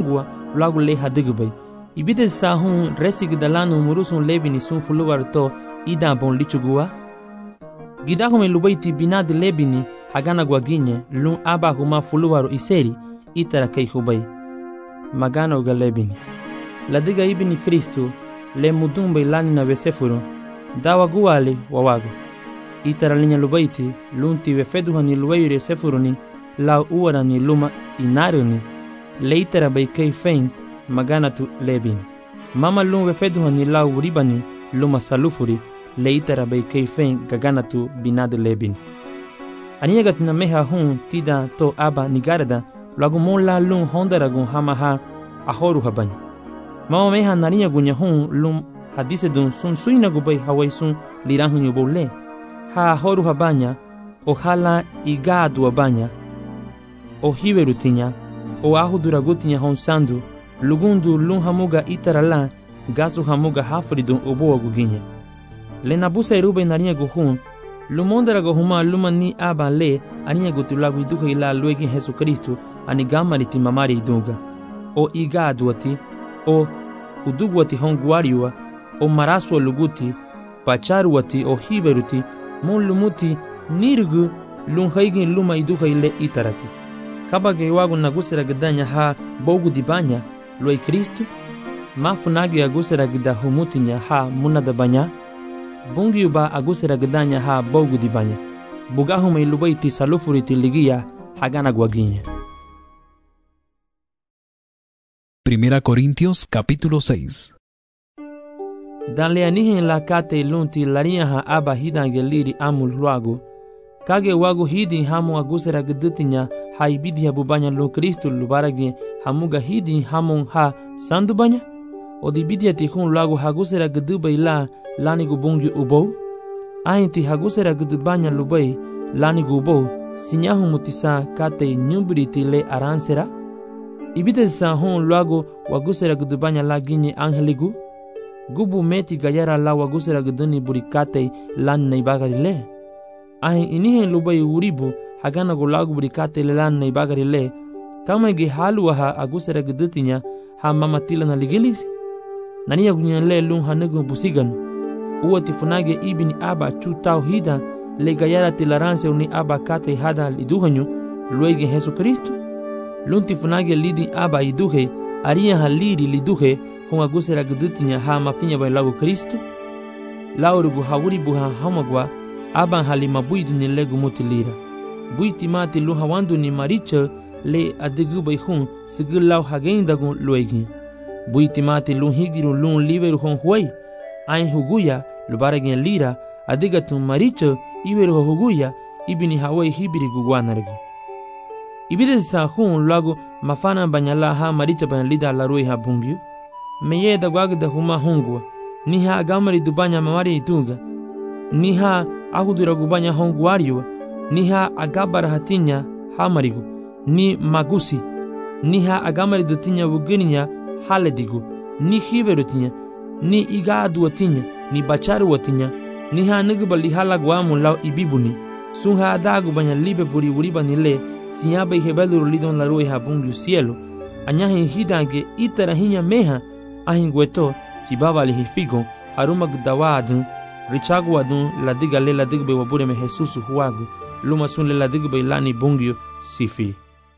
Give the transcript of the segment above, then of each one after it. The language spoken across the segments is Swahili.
hongua luagu le hadigubay. Ibide sa hun resig dalanu murusun lebini sun fuluwar to ida bon lichugua. Gidahume lubaiti binad lebini hagana guaginye lun aba huma fuluwaro iseri itara kei hubay. Magana uga lebini. Ladiga ibini Kristu le mudumbe lani na vesefuru dawa guali wawagu. Itara linya lubaiti lunti vefeduha ni luwaire sefuruni la uara ni luma inaruni le itara bay kei fein magana tu lebini. Mama lun vefeduha ni la uribani luma salufuri le itara bay kei fein gagana tu binad lebini. Aniagat na meha hun tida to aba nigarada lagu mon la lun hondaragun hamaha ahoru habany. Mama meha narinya gunya hun lum hadise dun sun suina gubay hawai sun lirahun yubole. Ha ahoru habanya o hala igadu abanya o hiverutinya o ahuduragutinya hon sandu lugundu lun hamuga itarala gasu hamuga hafridun obo aguginya. Le nabusa irube narinya guhun lumondara gohuma luma ni aba le aninya gutulagu iduha ila luegi Jesu Kristu ani gamariti mamari idunga. O igaduati o uduguati honguariua o marasua luguti pacharuati o hiveruti mon lumuti nirgu lun haigin luma iduha ile itarati. Kabage wagu nagusera gdanya ha bogu dibanya loi Kristu mafunagi agusera gda humutinya ha munada banya bungi uba agusera gdanya ha bogu dibanya bugahume lubaiti salufuriti ligia hagana guaginya. 1 Corintios capítulo 6. Danle anihin la kate lunti laria ha aba hidange liri amul luagu kage wagu hidin hamu agusera gdutinya ha ibidi bubanya lo Kristu lubaragi hamuga hidin hamun ha sandu banya odibidi atihun luagu hagusera gdubai la lani gubungi ubo ainti hagusera gdubanya lubai lani gubo sinyahu mutisa kate nyubriti le aransera ibide sa hon luagu wagusera gdubanya la ginye angeligu gubu meti gayara la wagusera gduni burikate lan naibagari le ahin inihen lubai uribu hagana gulagu burikate le lan naibagari le kama ge haluaha agusera gdutinya ha mamatila na ligilisi naniya gunyan le lun hanugu busigan uwati funage ibini aba chutau hida le gayara tilaranse uni aba kate hada liduhanyu luege Jesu Kristu lunti funage lidi aba iduhe aria haliri liduhe hon agusera gdutinya ha mafinya bay lagu Kristu laurugu hawuri buha hamagwa aban halima buidu ni legu mutilira buiti mati lu hawandu ni maricha le adegu bay hun sigil lau hagendagun luegi buiti mati lu higiru lun liberu hon huay ain huguya lubaragin lira adigatun maricha iberu huguya ibini hawai hibiri guguanargu ibide sa hun lagu mafana banyala ha maricha banyalida larui ha bungyu meye da gwagda huma hungwa ni ha agamari dubanya mamari itunga ni ha ahudura gubanya honguariwa ni ha agabara hatinya hamarigu ni magusi ni ha agamari dutinya bugininya haledigu ni hiverutinya ni igadu watinya ni bacharu watinya ni ha nugubali halagwamu lau ibibuni sun ha adagu banya libe buri uriba nile siyabe hebeluru lidon larui ha bungu cielo anyahin hidange itara hinya meha ahin gueto chibaba lihifigo haruma gdawadun richaguadun ladiga le ladigbe wabureme Jesus huagu luma sun le ladigbe lani bungyo sifi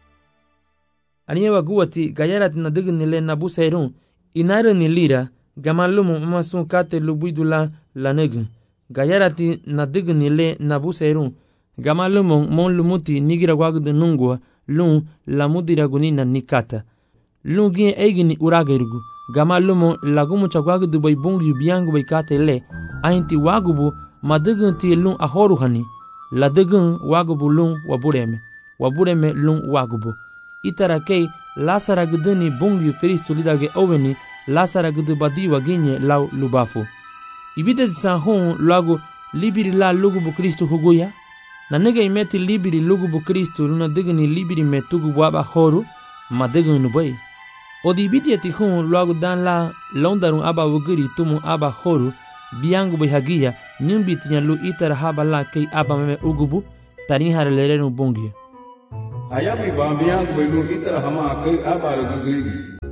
aniyewa guwati gayarat na dignile nabusairun inare ni lira gamalumu masun kate lubuidula laneg gayarati na dignile nabusairun gamalumu mon lumuti nigira wagdu nungwa lun lamudira gunina nikata lungi egini uragirgu gamalumu lagumu chagwagdu bay bungi biangu bay kate le ainti wagubu madigunti lun ahoruhani ladigun wagubu lun wabureme lun wagubu itarakei lasara gduni bungi Kristu lidage oveni lasara gdu badi waginye lau lubafu ibide san hon lagu libiri la lugubu Kristu huguya na nege imeti libiri lugubu Kristu luna digni libiri metugu waba horu madigun bay odi ibide ti hon lagu dan la londarun aba wugiri tumu aba horu biangu bay hagia nyumbitinya lu itara haba la kei aba meme ugubu tarin harelere bungi ayabi bambiang belu itara hama kai abara gugri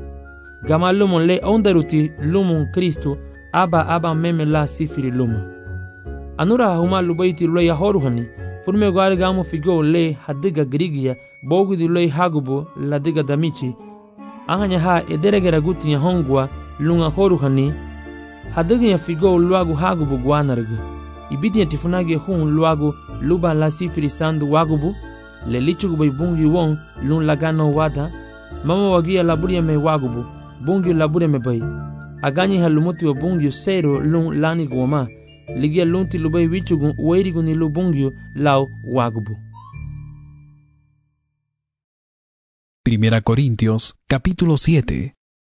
Gama lumon le ondaruti lumon Kristo aba meme la sifiri luma. Anura huma lubaiti loi ahoruhani. Furme gwari gamo figo le hadiga grigia bogu di loi hagubo la diga damichi. Ahanya ha ederegera guti ya hongwa lunga horuhani. Hadiga ya figo luagu hagubo guanargu. Ibidi ya tifunagi hun luagu luba la sifiri sandu wagubu. Le lichugu bai bungi won lun lagano wada. Mama wagia laburi ya me wagubu. Bungi laburi me bai. Aganyi halumuti wa bungi sero lun lani guoma. Ligia lunti lubai wichugu uwairigu ni lubungyo lau wagubu. 1 Corintios, capítulo 7.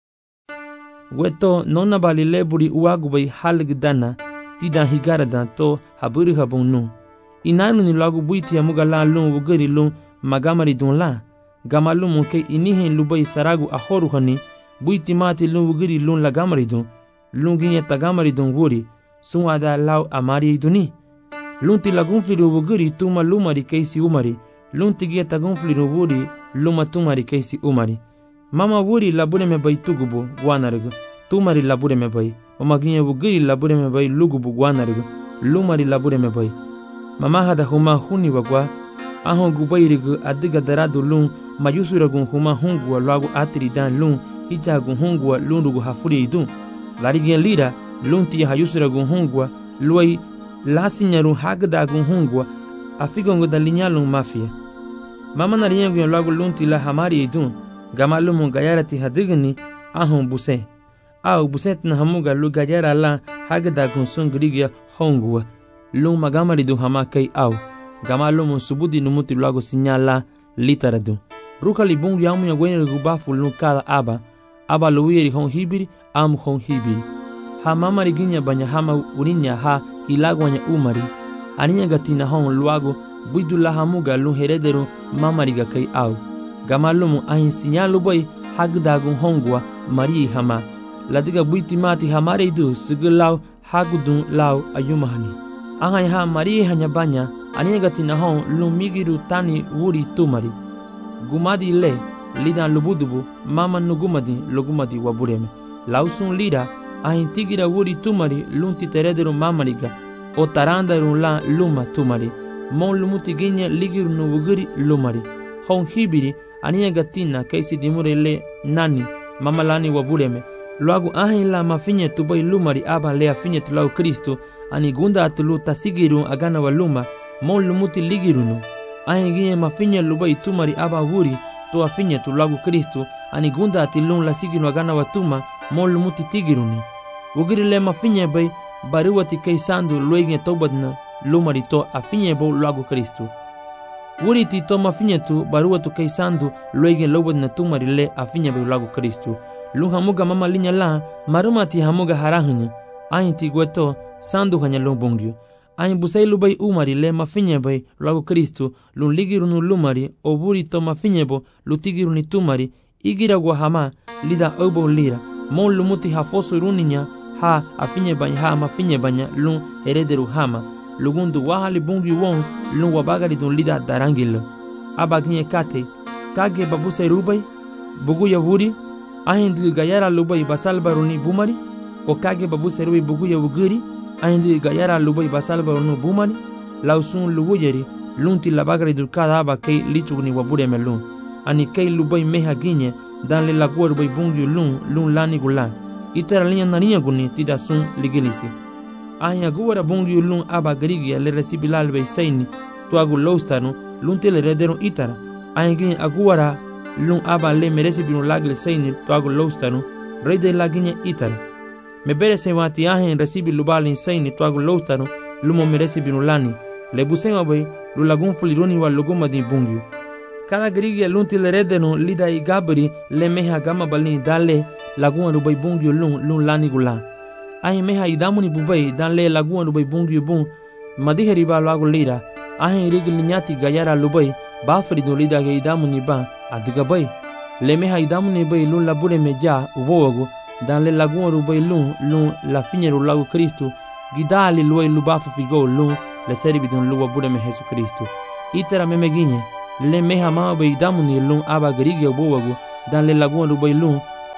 Weto nona bali leburi uagubai haligdana tida higarada to haburi habunu. Inanu ni lagu buiti ya muga la lun wugeri lun magamari dun la. Gamalu munke inihin lubai saragu ahoruhani buiti mati lun wugeri lun lagamari dun. Lun ginye tagamari dun wuri. Sunwada lau amari duni. Lunti lagunfliru wuguri tuma lumari keisi umari. Lunti gie tagunfliru wuri luma tumari keisi umari. Mama wuri labure me bai tugubu guanarigu. Tumari labure me bai. Mama gie wuguri labure me bai lugubu guanarigu. Lumari labure me bai. Mama hada huma huni wagwa. Ahon gubairigu adiga daradu lun. Mayusuragun huma hungwa lagu atiri dan lun. Hijagun hungwa lundugu hafuri idun. Larigien lira. Lunti ya hayusura gunhungwa, luai lasinyaru hagda gunhungwa, afigongo da linyalung mafia. Mama na riyangu yon lagu lunti la hamari idun, gamalumu gayarati hadigani ahun buse. Au buset na hamuga lu gayara la hagda gunsun grigia hongwa. Lung magamari du hamakai au, gamalumu subudi numuti lagu sinyala litaradu. Rukali bungu yamu ya gwenye gubafu lukada aba luwiri hong hibiri amu hong hibiri. Ha mamari ginya banya hama urinya ha ilagwanya umari. Aninya gatina hon luago buidula hamuga lun heredero mamari ga kai au. Gamalumu ahin sinyalu boy hagdagun hongwa mari hama. Ladiga buiti mati hamare idu sigilau hagudun lau ayumahani. Ahay ha mari hanya banya aninya gatina hon lun migiru tani wuri tumari. Gumadi le lidan lubudubu mama nugumadi lugumadi wabureme. Lausun lira ahin tigira wuri tumari lunti teredero mamariga o tarandaru la luma tumari mon lumuti ginya ligiru no wuguri lumari hon hibiri aniya gatina kaisi dimure le nani mamalani wabureme luagu ahin la mafinye tubai lumari aba le afinye tulau Kristo ani gunda atulu tasigiru agana wa luma mon lumuti ligiru no ahin ginya mafinye lubai tumari aba wuri to afinye tulagu Kristo ani gunda atilun la sigiru agana wa tuma mon lumuti tigiruni. Wugiri le mafinye bay bariwati kay sandu luegne tobadna lumari to afinye bo lagu Kristo. Wuri ti to mafinye tu bariwatu kay sandu luegne lobadna tumari le afinye bo lagu Kristo. Lung hamuga mama linya la maruma ti hamuga harahunya. Ayin ti gweto sandu hanya lumbungyo. Ayin busay lubay umari le mafinye bay lagu Kristo lun ligirunu lumari o wuri to mafinye bo lutigiruni tumari igira guahama lida obo lira. Mon lumuti hafoso runinya ha afinye banya ha mafinye banya lun herederu hama lugundu wahali bungi won lun wabagari dun lida darangilo abaginye kate kage babuse rubai bugu ya wuri ahindu gayara lubai basalbaruni bumari o kage babuse rubai bugu ya wuguri ahindu gayara lubai basalbaruni bumari lausun luwuyeri lunti labagari dun kada aba kay lichugni wabure melun ani kay lubai meha ginye dan le laguar bai bungi lun lani gula itara linya narinya guni tida sun ligilisi anya guara bungi lun aba garigia le resibilal bai saini tuagu lostanu lun tele redero itara anya gini aguara lun aba le meresi binu lagle saini tuagu lostanu rede laginya itara me bere se wati ahen resibi lubali saini tuagu lostanu lumo meresi binu lani le busenga bai lulagun fulironi wa luguma di bungi Cada grigia lunti le redeno lida I gabri le meha gama balini dale laguna do bai bungyo lun lani gula. Ahi meha idamuni bubai dan le laguna do bai bungyo bung madiheri ba lagu lira. Ahi rigil ninyati gayara lubai bafri do lida ge idamuni ba adiga bai. Le meha idamuni bai lun labure meja ubowago dan le laguna do bai lun la finyeru lagu Kristo gidali luai lubafu figo lun le seribi don luwa bude me Jesu Kristo. Itera memeginye le meha ma bai damuni lun aba grigia bowago dan le laguna do bai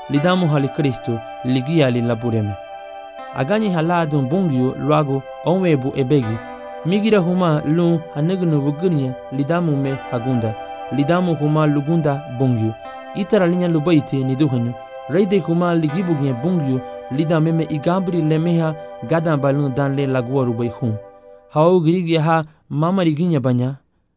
lidamo hali Kristo ligia li labureme. Agani halado bungyu luago onwebu ebegi. Migira huma lun hanegnu bugunya lidamo me hagunda. Lidamo huma lugunda bungyu. Itara linya lubaiti niduhanyu. Reide huma ligibugne bungyu lidame me igabri lemeha gadan balun danle lagua rubai hum. Hao girigi ha mama riginya banya.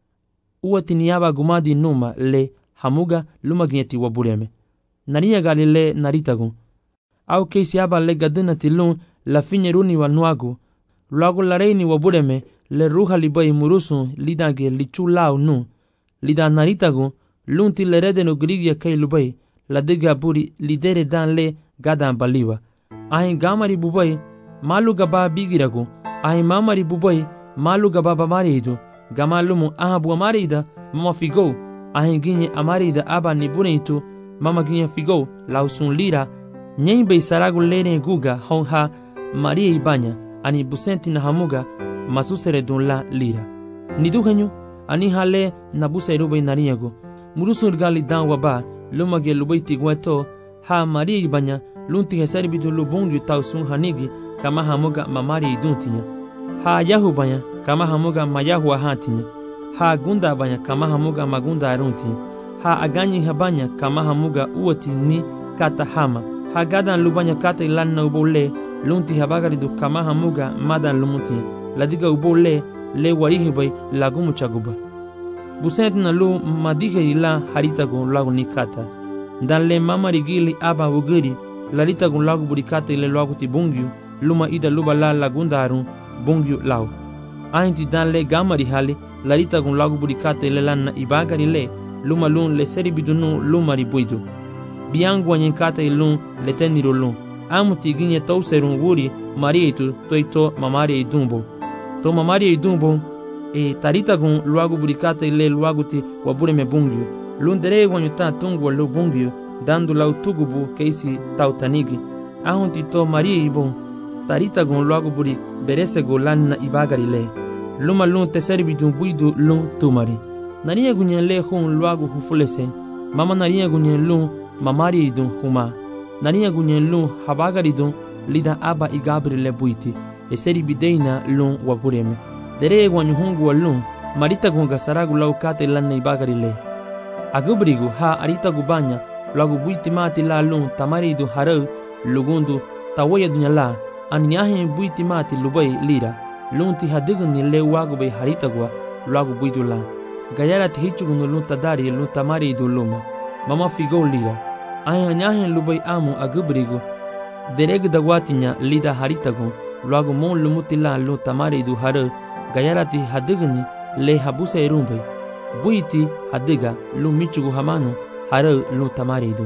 Uwati niyaba gumadi numa le hamuga lumagneti wabureme. Narinya galile naritagun. Au keisi aba le gadina tilun la finyeruni wa nuagu. Luago la reini wabureme le ruha libai murusun lidange lichulau nu. Lida naritagun lunti le redenu grigia kei lubai la diga buri lidere dan le gadan baliwa. Ahin gamari bubai malu gaba bigiragu. Ahin mamari bubai malu gaba bamaridu. Gamalumu ahabu amarida mama figo. Ahin ginye amarida aba nibureitu mama ginye figo lausun lira. Nyembe saragu lene guga honha Maria ibanya ani busenti na hamuga masusere dun la lira. Niduhenyu ani hale na busa irube nariyago. Murusun gali dan waba lumage lubaiti gweto ha Maria ibanya lunti hesari bidu lubungu tausun hanigi kama hamuga mamari iduntinya. Ha yahu banya kama hamuga mayahu ahantinya. Ha gunda banya kama hamuga magunda aruntinya. Ha aganyi habanya kama hamuga uoti ni kata hama. Ha gadan lubanya kata ilanna ubole lunti habagaridu kama hamuga madan lumuti ladiga ubole le warihibai lagumu chaguba. Busent na lu madihe ila haritago lagu ni kata. Dan le mama rigili aba ugiri laritago lagu burikata ile lagu ti bungyu luma ida luba la lagunda arun bungyu lau. Ainti dan le gamari hali laritago lagu burikata ile lanna ibagari le luma lun le seri bidunu luma ribuidu. Biangu anyenkata ilun le teniro lun. Amuti ginye tau serun wuri marieitu toito mamari idumbo. To mamari idumbo taritagun luagu burikata ile luagu ti wabure me bungyu. Lundere wanyuta tungu lu bungyu dandu lau tugubu keisi tautanigi. Ahunti to marie ibon taritagun luagu buri beresego lanna ibagari le. Luma lun teseri bidun buidu lun tumari. Nariya gunyen le hun luagu hufulese. Mama nariya gunyen lun mamari idun huma. Nariya gunyen lun habagari dun lida aba igabri le buiti. Eseri bideina lun wabureme. Dere wanyuhungu wa lun marita gunga saragu lau kate lanna ibagari le. Agubrigu ha arita gubanya lagu buiti mati la lun tamari dun harau lugundu tawaya dunya la anyahin buiti mati lubai lira. Lun ti hadigun ni le wagu bay harita gua lagu buidu la. Gayara ti hichugunu lun tadari lun tamari dun luma. Mama figo lira. Ayanyahin lubai amu agubrigu. Dereg dagwatinya lida haritagun luagu mon lumutila lun tamari du harau. Gayarati hadigani le habusa erumbai. Buiti hadiga lu michugu hamanu harau lu tamaridu.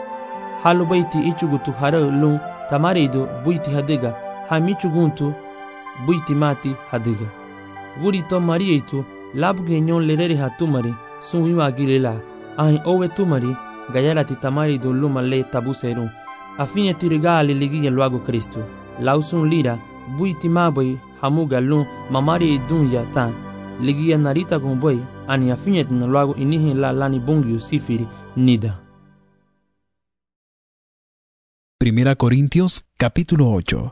Halu baiti ichugu tu harau lu tamaridu buiti hadiga. Ha michuguntu buiti mati hadiga. Guri to marieitu labge nyon lereri hatumari sun ima gilela. Ahin owe tumari gayarati tamaridu luma le tabusa erum. Afine tirigali ligiya luagu Kristo. Lausun lira buiti mabai hamuga lun mamari dunya tan ligia narita gomboy ani afinyet na luago inihi la lani bungyu sifiri nida. Primera Corintios capítulo 8.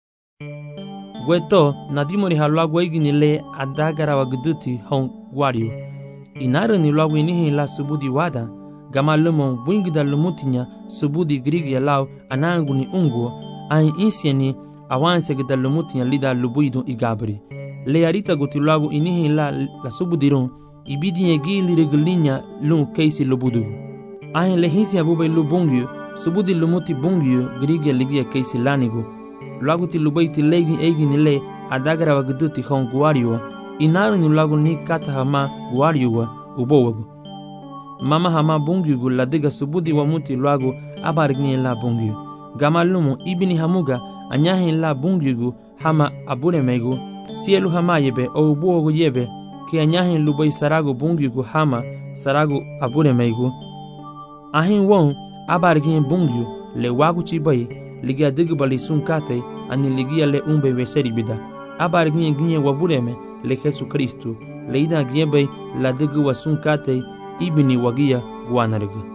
Gweto nadimori haluago egini le adagara wagduti hon guariu. Inara ni luago inihi la subudi wada gama lumon bungida lumutinya subudi grigia lau anangu ni unguo ain insieni awanse gida lumutinya lida lubuidu igabri. Le arita gutilagu inihi la subudirun ibidinye gili regulinya lun keisi lubudu. Ahin lehisi abube lubungyu subudi lumuti bungyu grigia ligia keisi lanigu. Lagu ti lubaiti legi egi nile adagara wagduti hon guariwa inaru ni lagu ni kata hama guariwa ubowagu. Mama hama bungyu la diga subudi wamuti lagu abarigni la bungyu. Gamalumu ibini hamuga anyahin la bungyu hama aburemegu. Sielu hama yebe o ubuogu yebe ki anyahin lubai saragu bungyu hama saragu aburemegu. Ahin won abarigin bungyu le wagu chibai ligia digubali sunkate ani ligia le umbe weseri bida. Abarigin ginye wabureme le Jesu Kristu le ida giebe la digu wasunkate ibini wagia guanarigu.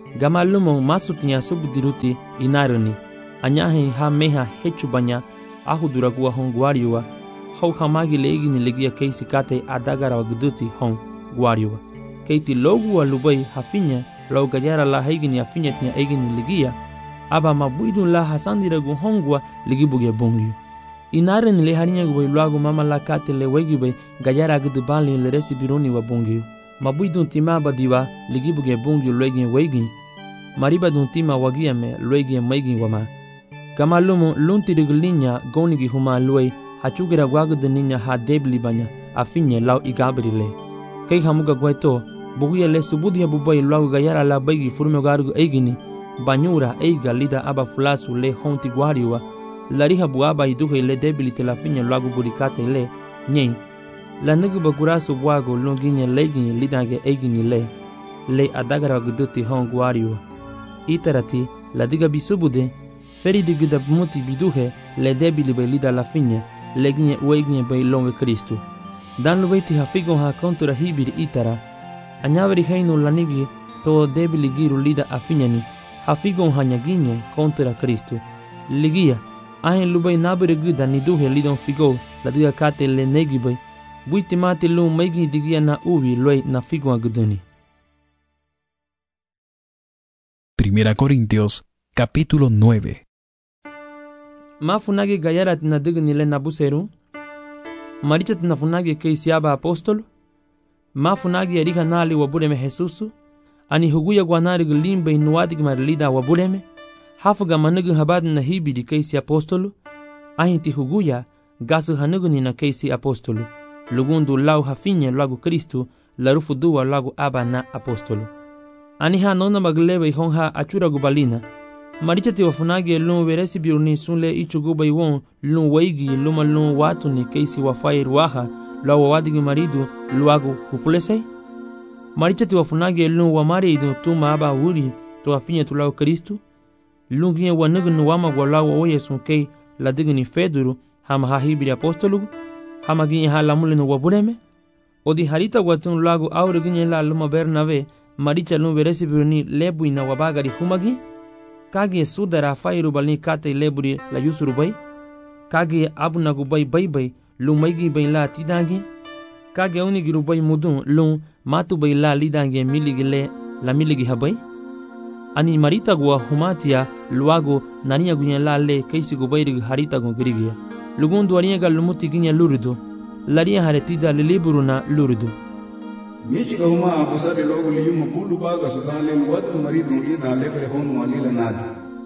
Gama lumo masutinya subudiruti inarani. Anyahe ha meha hechubanya ahuduragua hon guariwa. Hau hamagi leegini legia keisi kate adagara waguduti hon guariwa. Keiti logu wa lubai hafinya lau gajara la haigini afinya tinya egini legia. Aba mabuidun la hasandiragu hongwa ligibuge bongyu. Inarani le harinya gubai luagu mama la kate le wegibai gajara agudubali le resi bironi wa bongyu. Mabuidun tima badiwa ligibuge bongyu luegin weigin. Mariba dun tima wagiame luegin maigin wama. Kama lumo luntirigulinya gonigi huma luei hachugira guagudaninya ha debli banya afinye lau igabrile. Kei hamuga guaito buguya le subudia bubai luagu gajara la baigi furme garugu eigini. Banyura eiga lida aba fulasu le honti guariwa. Lariha buaba iduhe le debilite la finya luagu burikate le nyei. La nugu bagurasu buago longinye legin lidange eigini le adagara guduti hon guariwa. Itarati la diga bisubude feri digida muti biduhe le debili be lida la finya leginye ueginye be longe Kristu. Dan lubeiti hafigon ha kontura hibiri itara. Anyaveri heinu lanigi to debili giru lida afinyani. Hafigon hanyaginye kontra Kristu. Ligia, ahen lubay nabere guda ni duhe lidon figo la diga kate le negibay. Buiti mate lu maigi digia na ubi loy na figon aguduni. 1 Corintios, capítulo 9. Mafunagi gayarat na digni le nabuseru. Marichat na funagi keisiaba apostolo. Mafunagi erika nali wabure me Jesusu. Ani huguya guanari gulimbe inuadig marlida wabuleme. Hafuga manugu habad na hibidi keisi apostolo. Ahinti huguya gasu hanuguni na keisi apostolo. Lugundu lau hafinye lagu Kristu larufu duwa lagu aba na apostolo. Ani ha nona maglebe hon ha achura gubalina. Marichati wafunagi lun veresi biruni sunle ichuguba iwon lun waigi luma lun watu ni keisi wafai ruaha lau wawadigi maridu luagu hufulesei. Marichati wafunagi lun wamari idu tuma aba wuri to afinye tulau Kristu. Lunginye wanugu wama gualau oye sunkei la digni feduru hama hahibiri apostolugu. Hama ginye ha lamulinu wabuleme. Odi harita watun lagu aure ginye la luma Bernave. Maricha lun veresi biruni lebui na wabagari humagi. Kage sudara fairu balni kate leburi la yusuru bay. Kage abu nagu bay bay lun maigi bay la tidangi. Kage unigiru bay mudun lun matu bay la lidange miligi le la miligi habay. Ani marita gua humatia luago nania gunya la le keisi gubayri harita gu girigia. Lugundu ariega lumuti ginya luridu. Laria haretida liliburu na luridu. Michiga huma abusade logo liyuma pulu baga sudale muwadu maridu lida lefere honu walila nadi.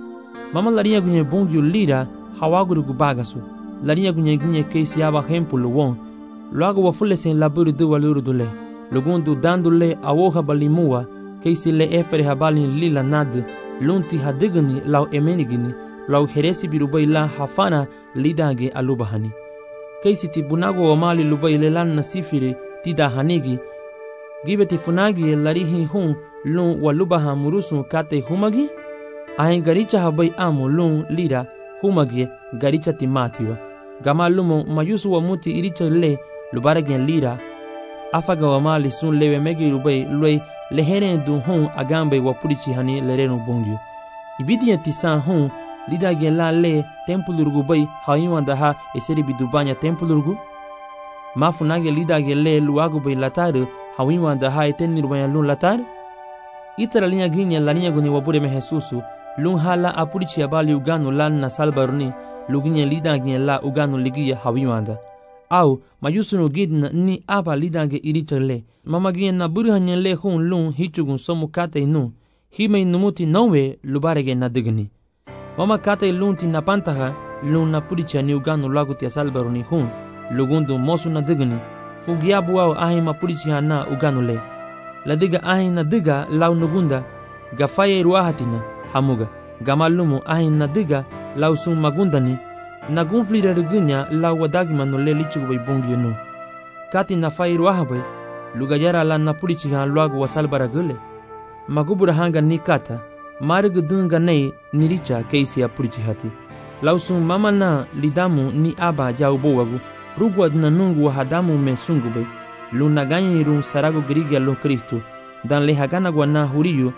Mama laria gunya bongyu lira hawaguru gubagasu. Laria gunya keisi aba hempulu won. Luago wafule sen laburidu waluridu le. Lugundu dandule awoha balimua keisi le efere habali lila nad lunti hadigani lau emenigini lau heresi birubai la hafana lidange alubahani. Keisi ti bunago wamali lubai le lan nasifiri tida hanigi. Gibeti funagi larihi hun lun walubaha murusu kate humagi. Ahen garicha habai amu lun lira humagi garicha timatiwa. Gama lumo mayusu wa muti iricha le lubaragen lira. Afaga wamali sun lewe megi rubai luei leheren dun hun agambe wapurichi hani lerenu bongyu. Ibidiya tisan hun lidagen la le tempulurgu bai hayuanda ha eseri bidubanya tempulurgu. Mafunage lidagen le luagu bai lataru hayuanda ha etenirubanya lun latar. Itara linya ginya la ninya guni wabure me Jesusu lun hala apurichi abali uganu lan na salbaruni luginya lidagen la uganu ligiya hayuanda. Au mayusunu gidna ni aba lidange irichale. Mama gien na burhanyen le hun lun hichugun somu kate nu. Hime numuti nawe lubarege na digni. Mama kate lun ti na pantaha lun na puricha ni uganu lagu tia salbaruni hun. Lugundu mosu na digni. Fugiabu au ahi ma puricha na uganu le. La diga ahi na diga lau nugunda. Gafaye ruahatina hamuga. Gamalumu ahi na diga lau sun magundani. Na gunflira rigunya la wadagima no le lichugu bay bongyu no. Kati na fairu ahabay, lugayara la na purichi han luagu wasalbara gule. Magubura hanga ni kata, marigu dunga nei niricha keisi ya purichi hati. Lausun mama na lidamu ni aba jau bowagu, rugwad na nungu wahadamu me sungu bay. Luna ganyi rung saragu girigia lo Kristu, dan le hagana gwa na huriyu,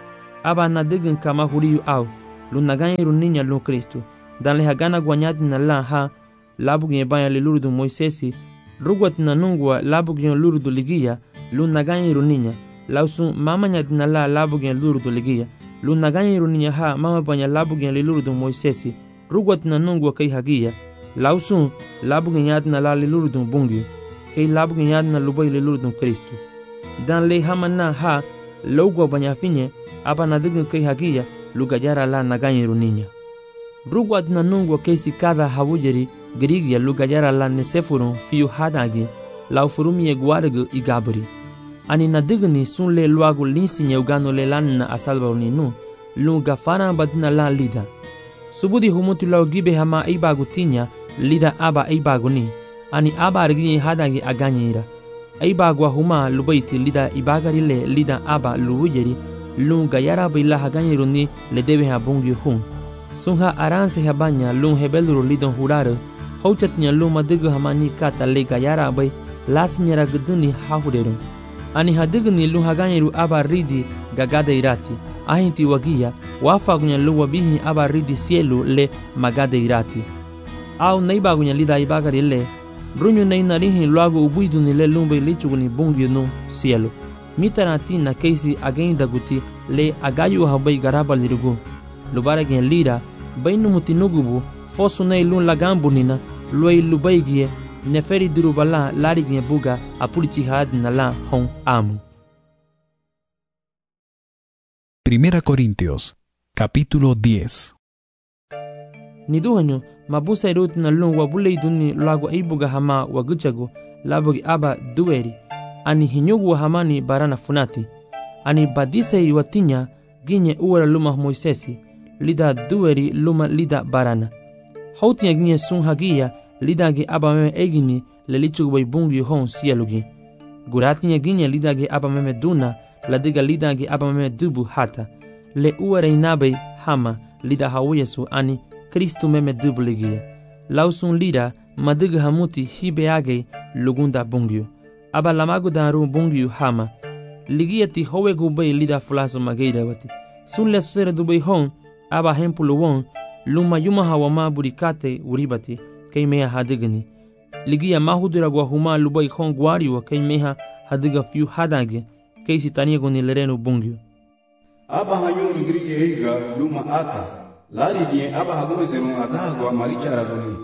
aba nadigan kama huriyu au lu naganye runinya lu Kristo dan le hagana guanyati na la ha labugin banya le lurudu Moisesi rugwat na nungwa labugin lurudu ligia lu naganye runinya lausu mama nyati na la labugin lurudu ligia lu naganye runinya ha mama banya labugin le lurudu Moisesi rugwat na nungwa kai hagia lausu labugin yati na la le lurudu bungi kai labugin yati na lubai le lurudu Kristo dan le hamana ha logwa banya finye aba nadigan kai hagia lugajara la naganye runinya rugwat na nungwa kesi kada hawujeri grigia lugajara la nesefurun fiu hadagi lau furumie guargu igabri ani nadigni sun le luagu linsinya ugano le lanna asalbaruni nu luga fana badina la lida subudi humuti lau gibe hama ibagu tinya lida aba ibaguni ani aba arginye hadagi aganyira ibagwa huma lubaiti lida ibagari le lida aba luwujeri lunga yara bila haganyiruni le debe habungi hun sunha aranse habanya lung hebeluru lidon hurare hauchatnya luma digu hamani kata le gayara bai lasnyara guduni hahuderu ani hadigni lu haganyiru aba ridi gagada irati ahinti wagia wafagunya luwa bihi aba ridi sielu le magada irati au naibagunya lida ibagari le brunyu nainarihi luagu ubuiduni le lumbe lichuguni bungi no sielu mitaratina keisi agenda guti le agayu habai garaba lirugu lubara gen lira bainu mutinugubu fosu nei lun lagambunina luai lubaigie neferi durubala lari gen buga apulichi had na la hon amu. Primera Corintios, capítulo 10. Niduhanyo mabusa irut na lun wabulei duni lago ibuga hama waguchago labugi aba dueri ani hinyugu wa hamani barana funati ani badise iwatinya ginye uwara luma Moisesi lida dueri luma lida barana hautinya ginye sun hagia lida ge aba meme egini le lichugu bai bungi hon sielugi guratinya ginye lida ge aba meme duna ladiga lida ge aba meme dubu hata le uwara inabai hama lida hawiyesu ani Kristu meme dubu ligia lausun lida madiga hamuti hibeage lugunda bungio aba lamagu daru bungiu hama ligiati howe gubay lida fulaso mageida wati sunle sere dubai hon aba hempulu won luma yuma hawama burikate uribati kay meha hadigani ligia mahudura gwa huma lubai hon gwariwa kay meha hadiga fiu hadage kay sitania goni lerenu bungiu aba hanyo igrige heiga luma ata lari die aba hagome serun adagwa marichara goni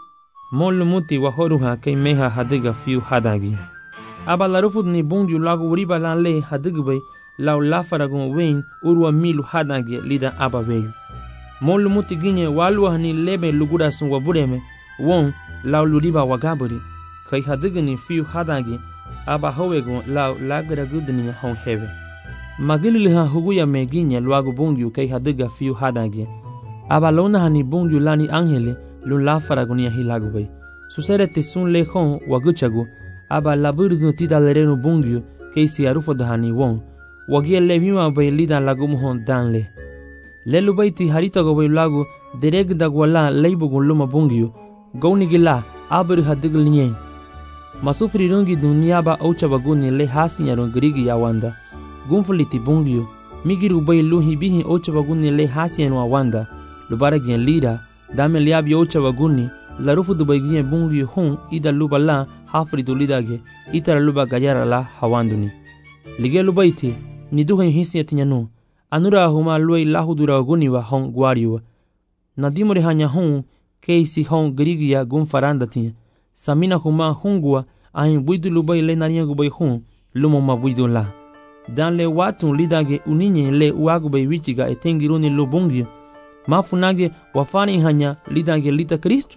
mol muti wa horuha kay meha hadiga fiu hadage aba larufud ni bungiu lagu uriba lan le hadigbai lau lafaragun wen urwa milu hadange lida aba weyu molu muti ginye walwa ni lebe lugura sun wabureme won lau luriba wagaburi kai hadigni fiu hadange aba howegun lau lagara gudni hon heve magilili ha huguya me ginye lagu bungiu kai hadiga fiu hadange aba lona hani bungiu lani angele lu lafaragun ya hilagubai suserete sun le hon waguchagu aba laburidu tida lerenu bungiu keisi arufo dahani won wagia leviwa bai lida lagu muhon danle lelu baiti harita go bai lagu dereg dagwala leibugun luma bungiu gauni gila abri hadigl nyen masufri rungi dunia ba aucha baguni le hasinyarun grigi yawanda gunfuliti bungiu migiru bai luhi bihi aucha baguni le hasinyarun awanda lubara gen lida dame liabi aucha baguni larufu dubai gen bungiu hun ida lubala hafri dulidage itara luba gajara la hawanduni lige lubaiti niduhan hisiyatinyanu anura huma luai lahudura guniwa hon gwariwa nadimore hanya hon keisi hon grigia gun farandatinya samina huma hungwa ahin buidu lubai le nariya gubai hon lumo ma buidu la dan le watun lidage uninye le uagubai wichiga etengiruni lubungi mafunage wafani hanya lidage lita Kristu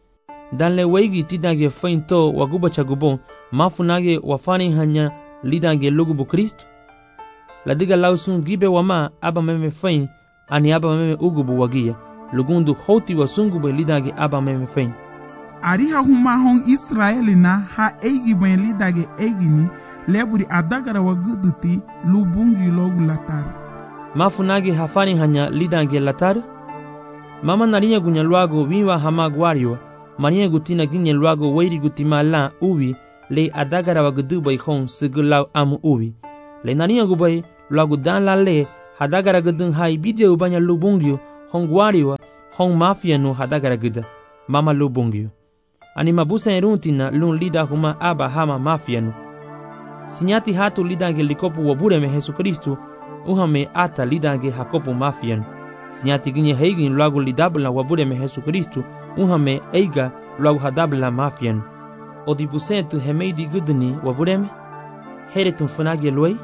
dan le weigi tidage fainto waguba chagubon mafunage wafani hanya lidage lugubu Kristu ladiga lausun gibe wama aba meme fain ani aba meme ugubu wagia lugundu hoti wasungube lidage aba meme fain ariha huma hon Israeli na ha eigi ben lidage eigini leburi adagara waguduti lubungi logu latar mafunage hafani hanya lidage latar mama narinya gunya luago wiwa hama gwario maniya gutina ginya luago weiri gutima la uwi le adagara wagudu bai hon sigulaw amu uwi le narinya gubai luago dan la le hadagara gudun hai bidia ubanya lubungyo hong guariwa hong mafia no hadagara guda mama lubungyo ani mabusa eruntina lun lida huma aba hama mafia no sinyati hatu lidange likopu wabureme Jesu Kristu uhame ata lidange hakopu mafia no sinyati ginye heigin lagu lidabla wabureme Jesu Kristu uhame eiga lagu hadabla mafia no odipusentu hemeidi gudni wabureme heretun funage loi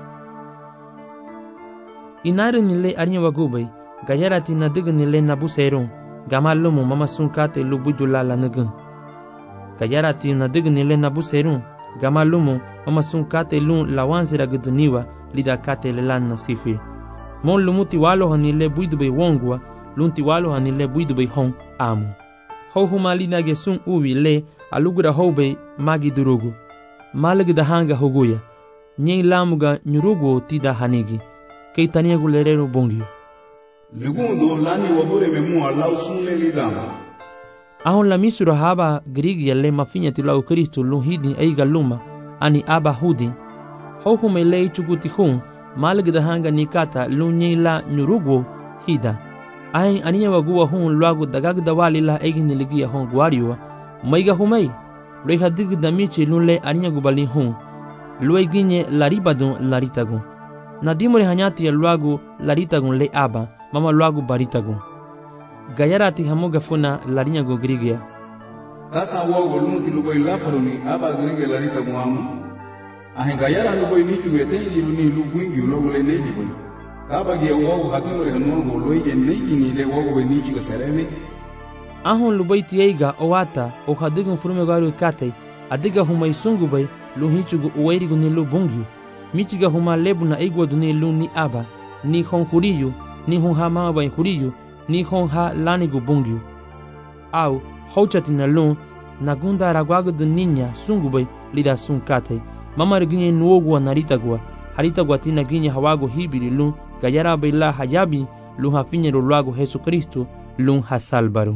inaru nile arnya wagubai gayarati na dig nile nabuseron gamalumu mama sunkate lubudula la nugun gayarati na dig nile nabuseron gamalumu mama sunkate lun lawanzira gudniwa lida kate lelan nasifi mon lumuti walo hanile buidube wongwa lunti walo hanile buidube hon amu ho humalina ge sun uwi le alugura hobe magi durugu malagda hanga hoguya nyen lamuga nyurugu tida hanigi keitania gulerero bongio Lugundo lani wabure memu alau sunle lidama ahon la misura haba grigi le mafinya tilau Kristo luhidi eiga luma ani aba hudi hokume le chukuti hun malagda hanga nikata lunye la nyurugu hida ai ania wagua hun luagu dagagda wali la egin ligia hon guariwa maiga humei reha digda michi lunle ania gubali hun luai ginye laribadun laritagun nadimore hanyati ya luagu laritagun le aba mama luagu baritagun gayarati hamuga funa larinya go grigia Tasa wogo lumuti lugoi lafaruni aba grigia laritagun amu ahe gayara lugoi nichu getengi luni luguingi ulogu le neji boi kaba gia wogo hatimore hanuogo loige neji ni le wogo we nichi go sereme ahon lubai tieiga owata o hadigun furume garu kate adiga humai sungubai luhichugu uwairigu ni lubungi michiga huma lebu na igwa duni lu ni aba ni hon huriyu ni hon ha mama bai huriyu ni hon ha lanigu bungiu au hauchati na lu na gunda ragwagu duninya sungubai lida sunkate mama riginye nuogwa naritagwa haritagwa tina ginye hawago hibiri lu gayara baila hayabi lu hafinye luago Jesu Kristo lu hasalbaru.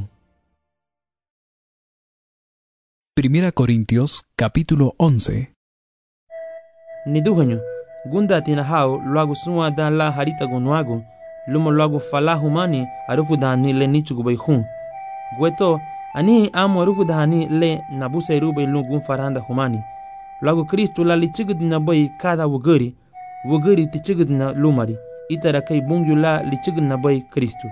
Primera Corintios, capítulo 11. Niduhanyo, gunda tina hao luago suwa dan la haritago nuago, lumo luago fala humani arufu dani le nichugu bai hun. Gweto, ani amu arufu dani le nabuse rubay lungun faranda humani. Luago Kristo la lichigud na bai kada wugari tichigud na lumari, itara kai bungyu la lichigud na bai Kristo.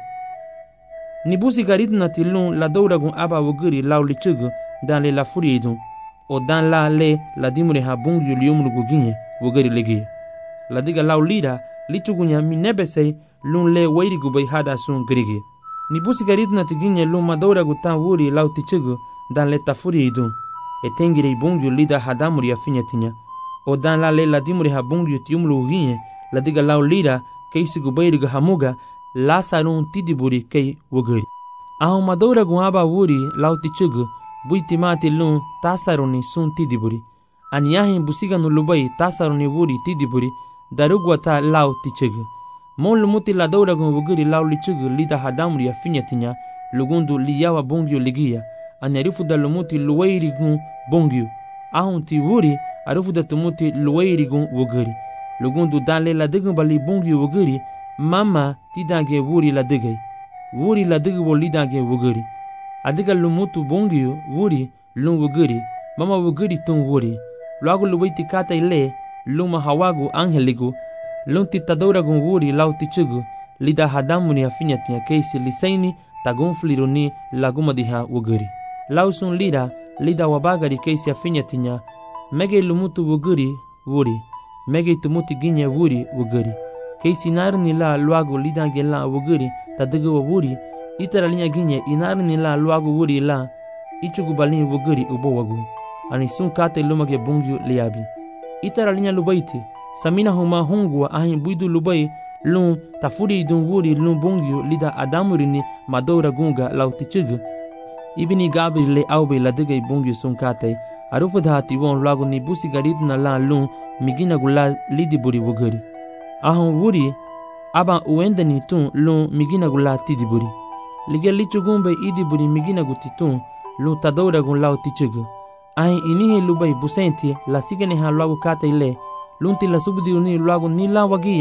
Nibusi garit na tilun la douragun aba wugari lau lichigu dan le la furidun, o dan la le la dimure ha bungyu liumlugu ginye wugari legi. La diga lau lida lichugunya minebesei lun le wairigu bai hada sun grigi. Nibusi garit na tiginye lun madouragu tan wuri lau tichigu dan le ta furidun, e tengire bungyu lida hadamuri afinyatinya, o dan la le la dimure ha bungyu tiumlugu ginye, la diga lau lida keisigu bairigu hamuga lasarun tidiburi kei wugari. Ahon madouragu aba wuri lau tichigu buitimati lun tasaruni sun tidiburi. Aniyahin busiganu lubai tasaruni wuri tidiburi darugwata lau tichigu. Mon lumuti la douragun wugiri lau lichigu lida hadamuri afinyatinya lugundu liyawa bungyu ligia. Anyarifu da lumuti luwairigun bungyu. Ahon ti wuri arifu da tumuti luwairigun wugiri. Lugundu danle la digun bali bungyu wugiri mama tidange wuri la digay. Wuri la digu lidange wugiri. Adiga lumutu bungyu wuri lun wugiri mama wugiri tun wuri luagu lubaiti kata ile luma hawagu angeligu lun titadouragun wuri lau tichugu lida hadamuni afinyatinya keisi lisaini tagun fliruni laguma diha wugiri lau sun lida wabagari keisi afinyatinya mege lumutu wugiri wuri mege tumuti ginye wuri wugiri keisi narni la luagu lidange la wugiri tadigu wuri itara linya ginye inarni la luagu wuri la ichugu balini wugiri ubowagu ani sun kate lumage bungyu liabi itara linya lubaiti samina huma hungwa ahin buidu lubai lun tafuri dun wuri lun bungyu lida adamurini madoura gunga lautichugu ibini gabri le aube la digay bungyu sun kate arufu dhati won luagu ni busi garidna la lun migina gula lidi buri wugiri ahon wuri aba uendani tun lun migina gula tidiburi Liga lichugumbe idi buri migina gutitun lu tadoura gun lau tichugu. Ahin inihe lubai busenti la sigene ha luagu kata ile lunti la subdi uni luagu ni la wagia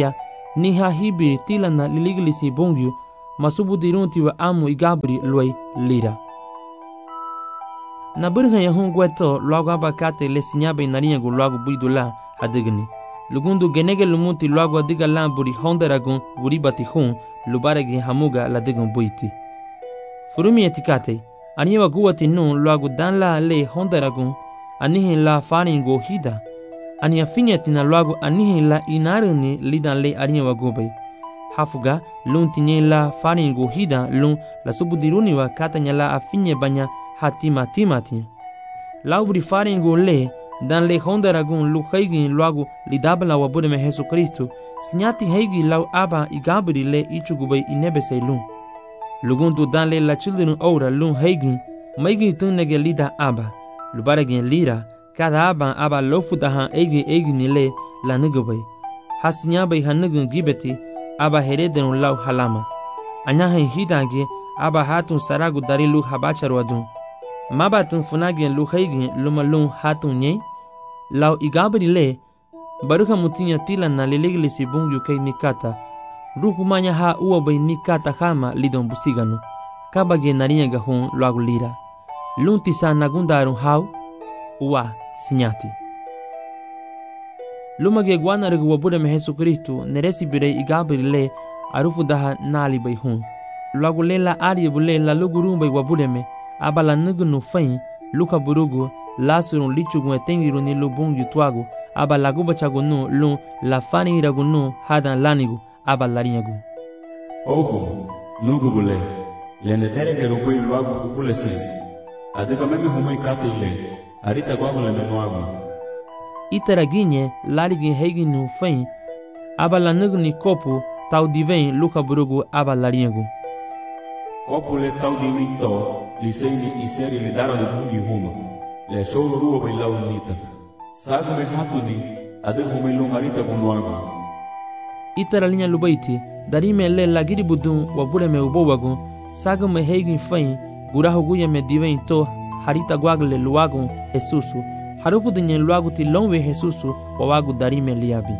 ni ha hibiri tilana liligilisi bongyu masubudirunti wa amu igabri loy lira. Na burhan ya hungweto luagu abakate le sinyabe nariyagu luagu buidula hadigni. Lugundu genege lumuti luagu adiga lamburi honderagun buri batihun lubaregi hamuga ladigun buiti. Furumi etikate, aniwa guwati nun luagu danla le honderagun anihin la faringo hida. Ania finyetina luagu anihin la inarini lidan le aniwa gubay. Hafuga lun tinye la faringo hida lun la subudiruni wa katanya la afinye banya hatima timatia. Laubri faringo le dan le honderagun lu heigin luagu lidabla wa budeme Jesu Kristo sinyati heigi lau aba igabri le ichugubay inebese lun. Lugundu dan le la children ora lun heigin maigi tunnege lida aba lubaregen lira kada aba lofudahan egi nile la nugubay hasinyabay hanugun gibeti aba hereden lau halama anyahen hidange aba hatun saragu dari lu habacharwadun mabatun funagen lu heigin lumalun hatun nye lau igabri le baruka mutinya tilana lileglisi bungyu kay nikata rukumanya ha uwabay nikata hama lidon busiganu kabage nariyaga hun luagu lira luntisa nagundarun hau uwa sinyati lumage guanargu wabudeme Jesu Kristo neresi birei igabri le arufu daha nali bay hun luagu lela ariyebule la lugurumbay wabudeme abala nugunu fain luka burugu lasurun lichugun etengiru ni lubung yutwagu aba laguba chagunu lun la fani iragunu hadan lanigu aba larinyagu. Oho, nugubule, lene derege rubui luagu kufule si. Adega meme humui kate ile, arita guagu le menuagu. Iteraginye larigin heiginu fain aba la nuguni kopu tau divein luka burugu aba larinyagu. Kopu le tau divito, liseini iseri le daro de bungi huma. Le shoro ruo bai lau nita. Sagu me hatuni, adeg humui lungarita gunuagu. Itera linha lubaiti, darime le lagiri budun wabure me ubowagun, sagu me heigin fain, gurahu guya me divein to, harita guagle luagun Jesusu, harufu dinye luagu ti longwe Jesusu, wawagu darime liabi.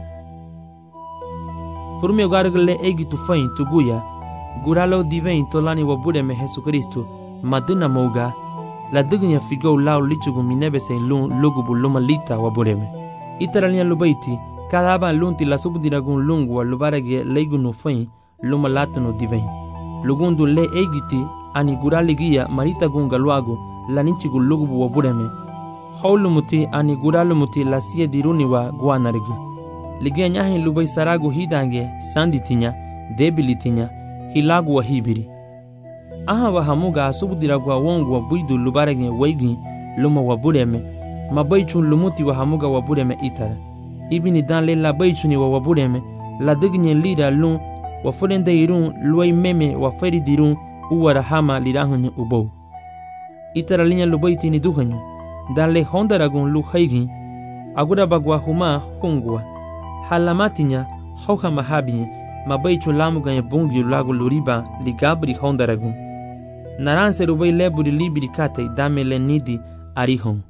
Furume ugargle egi tu fain tu guya, guralo divein to lani wabure me Jesu Kristo, madina mauga, la dignya figou lau lichugu minebese lun lugubu luma lita wabureme. Itera linha lubaiti, cada aba lunti la subdiragun lungua lubarage leigunu fain luma latano divein. Lugundu le egiti ani guraligia marita gunga luagu la ninchigu lugubu wabureme. Haulumuti ani guralumuti la siye diruniwa guanarigu. Ligia nyahin lubai saragu hidange sanditinya, debilitinya, hilagu wa hibiri. Aha wa hamuga subdiragwa wongu wa buidu lubarage waigi luma wabureme, mabaichun lumuti wa hamuga wabureme itara. Ibini dan le la baichuni wa wabureme, la dignye lira lun, wa furende irun luai meme wa feri dirun uwara hama lirahunye ubou. Itara linya lubaiti ni duhanyu, dan le hondaragun lu haigin, agura bagwa huma hungwa. Halamatinya, hauha mahabinye, mabaichun lamuganye bungi lagu luriba ligabri hondaragun. Naranse rubai leburi libiri kate dame le nidi arihon.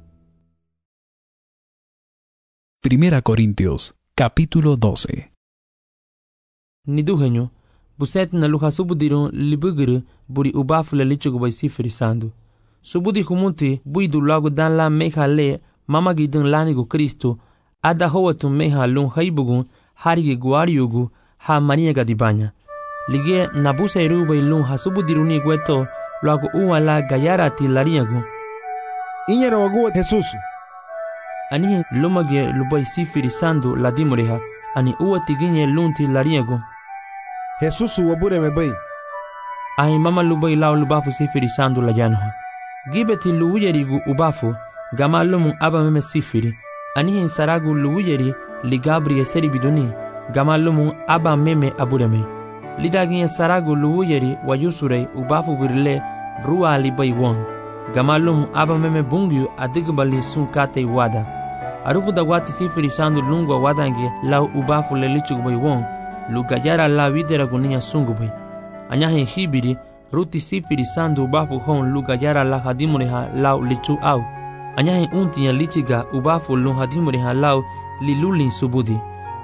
Primera Corintios, capítulo 12. Niduhenyo, buset na luha subudirun libuguru buri ubafu le lichugu bai sifiri sandu. Subudi humunti buidu lagu dan la meha le mamagidun lanigu Kristo, ada howatu meha lun haibugun harige guariyugu ha maniaga dibanya. Lige nabusa irubai lun ha subudiruni gueto lagu uwa la gayarati lariagu. Inyera waguwa Jesusu. Ani lumage lubai sifiri sandu la dimureha, ani uwa tiginye lunti lariagu. Jesusu wabure mebai. Ai mama lubai lao lubafu sifiri sandu la janoha. Gibeti luuyerigu ubafu, gama lumu aba meme sifiri. Ani saragu luuyeri li gabri eseri biduni, gama lumu aba meme abureme. Lidagi saragu luuyeri wa yusurei ubafu virile rua libai won. Gama lumu aba meme bungyu adigbali sun kate wada. Arufu dagwati sifiri sandu lungwa wadange lau ubafu le lichugubai won, lugayara la videra gunia sungubai. Anyahen hibiri, ruti sifiri sandu ubafu hon lugayara la hadimureha lau lichu au. Anyahen untinya lichiga ubafu lun hadimureha lau lilulin subudi.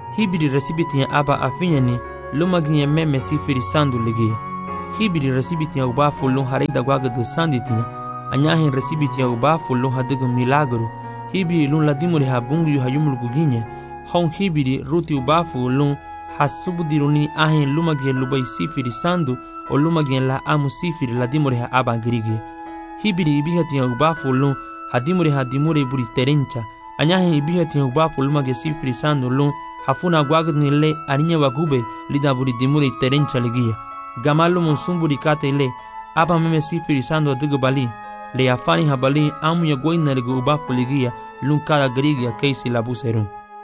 Hibiri resibitia aba afinyani lumaginya meme sifiri sandu ligia. Hibiri resibitia ubafu lun harida gwagadu sanditia. Anyahin resibitia ubafu lun hadigu milagro. Hibiri lun ladimuri ha bungu hayumlugu ginye. Hon hibiri ruti ubafu lun hasubudiruni ahin lumagia lubai sifiri sandu o lumagia la amu sifiri ladimuri ha aba girigia. Hibiri ibihatia ubafu lun hadimuri ha dimuri buri terencha. Anyahin ibihatia ubafu lumagia sifiri sandu lun hafuna gwagdni le arinya wagube lida buri dimuri terencha ligia. Gamalu monsumburi kate le aba meme sifiri sandu adugu bali. Le afani habali amu ya goina ligu ubafu ligia lun kada girigia keisi labuserun.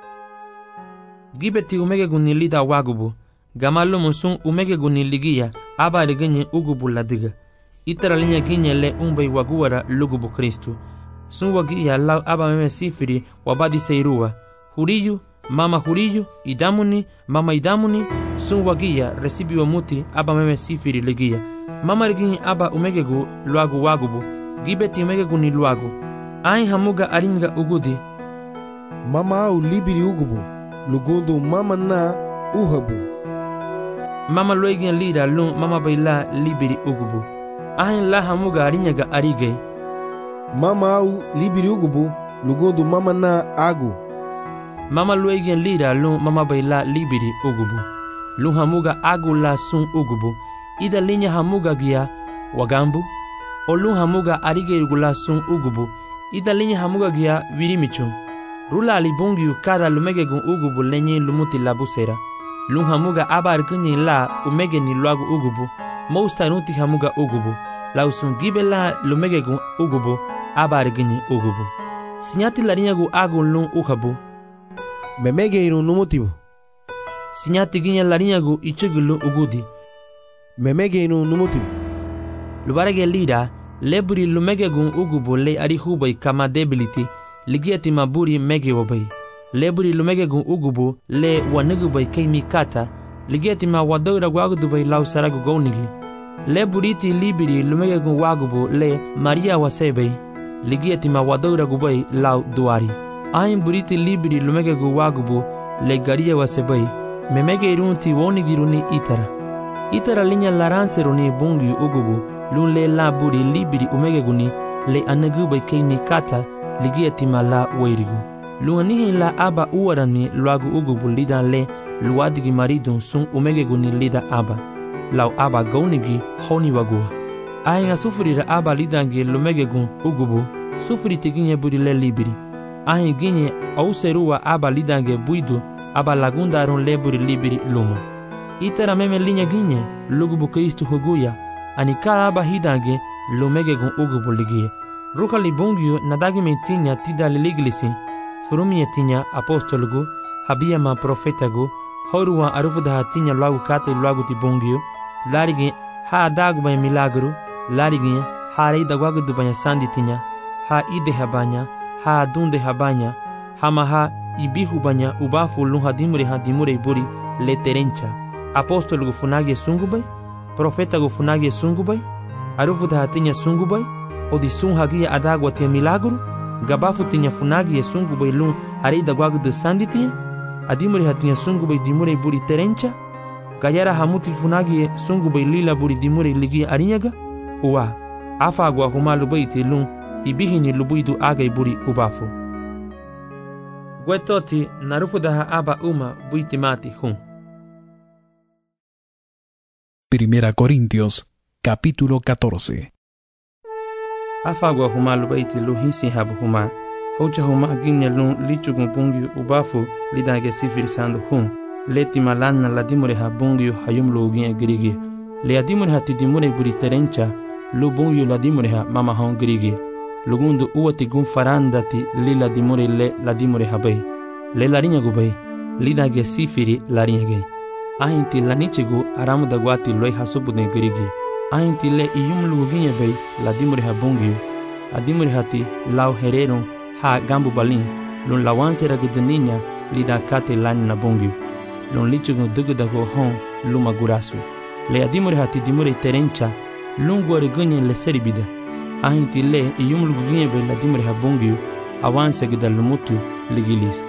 Gibeti umege guni lida wagubu. Gamalu monsun umege guni ligia aba ligenye ugubu ladiga. Itara linya ginye le umbei waguara lugubu Kristu. Sun wagia lau aba meme sifiri wabadi seirua. Huriyu, mama huriyu, idamuni, mama idamuni. Sun wagia resibi wa muti aba meme sifiri ligia. Mama liginye aba umege gu luagu wagubu. Gibeti umege guni luagu. Ain hamuga aringa ugudi. Mama au libiri ugubu. Lugundu mama na uhabu. Mama loigin lida lun mama baila libiri ugubu. Ahin la hamuga arinyaga arige. Mama au libiri ugubu. Lugundu mama na agu. Mama loigin lida lun mama baila libiri ugubu. Lun hamuga agu la sun ugubu. Ida linya hamuga gia wagambu. O lun hamuga arige igula sun ugubu. Ida linya hamuga gia virimichun. Rula alibungi kada lumege gun ugubu lenye lumuti labusera. Lun hamuga aba arkunyi la umege ni luagu ugubu. Mousta nuti hamuga ugubu. La usungibe la lumege gun ugubu aba arkunyi ugubu. Sinyati larinya gu agun lun uhabu. Memege inu numutibu. Sinyati ginya larinya gu ichugulu ugudi. Memege inu numutibu. Lubarege lida leburi lumege gun ugubu le arihubai kama debility. Ligiati maburi mege wabai. Leburi lumege gun ugubu le wanugubai keimi kata. Ligiati ma wadogra wagudubai lau saragu gaunigi. Leburiti libiri lumege gun wagubu le Maria wasebei. Ligiati ma wadogra gubai lau duari. Ain buriti libiri lumege gun wagubu le garia wasebei. Memege irunti wonigiruni itara. Itara linya laranseruni bungi ugubu. Lun le laburi libiri umege guni le anagubai keimi kata. Ligiati mala wairigu. Luanihi la aba uarani luagu ugubu lidan le luadigi maridun sun umege guni lida aba. Lau aba gaunigi honi wagua. Ahinga sufurira aba lidangi lumege gun ugubu. Sufuri tiginye buri le libiri. Ahin ginye auserua aba lidange buidu aba lagundarun le buri libiri luma. Itara meme linya ginye lugubu Kristu huguya. Anikara aba hidange lumege gun ugubu ligie. Ruka libungio nadagi metinya tida liliglisi. Furumie tinya apostolugu, habiyama profetagu, horuwa arufuda hatinya luagu kate luagu tibungio, larigi ha adagu banya milagru, larigi ha reida wagudu banya sandi tinya, ha ide habanya, ha adunde habanya, hamaha ibihu banya ubafu lun hadimure buri le terencha. Apostolugu funagi sungubai, profetagu funagi sungubai, arufuda hatinya sungubai, odi sun hagia adagwa tia milagru, gabafu tinya funagi ya sungu bai lun harida gwagu de sandi tinya, adimuri hatinya sungu bai dimure buri terencha, gayara hamuti funagi ya sungu bai lila buri dimure ligi arinyaga, uwa, afa agwa humalu bai ti lun, ibihini lubuidu agai buri ubafu. Gwetoti narufu daha aba uma buiti mati hun. 1 Corintios, capítulo 14. Afagwa huma lubaiti luhisi habu huma. Hocha huma ginya lun lichugun bungi ubafu lidage sifiri sandu hun. Leti malana ladimure ha bungi hayum luginya girigi. Le adimure ha tidimure buri terencha lu bungi ladimure ha mama hon girigi. Lugundu uwati gun farandati li ladimure le ladimure ha bay. Le larinya gubay. Lidage sifiri larinya gay. Ahinti lanichigu aramu dagwati loy hasubune girigi. Ahinti le iyum luginya bay ladimure ha bungi. Adimure hati lau hereron ha gambu balin. Lun lawanse ragudaninya lida kate lani na bungi. Lun lichugu dugudago hon luma gurasu. Le adimure hati dimure terencha lun guarigunya le seribida. Ahinti le iyum luginya bay ladimure ha bungi awanse gida lumutu ligilis.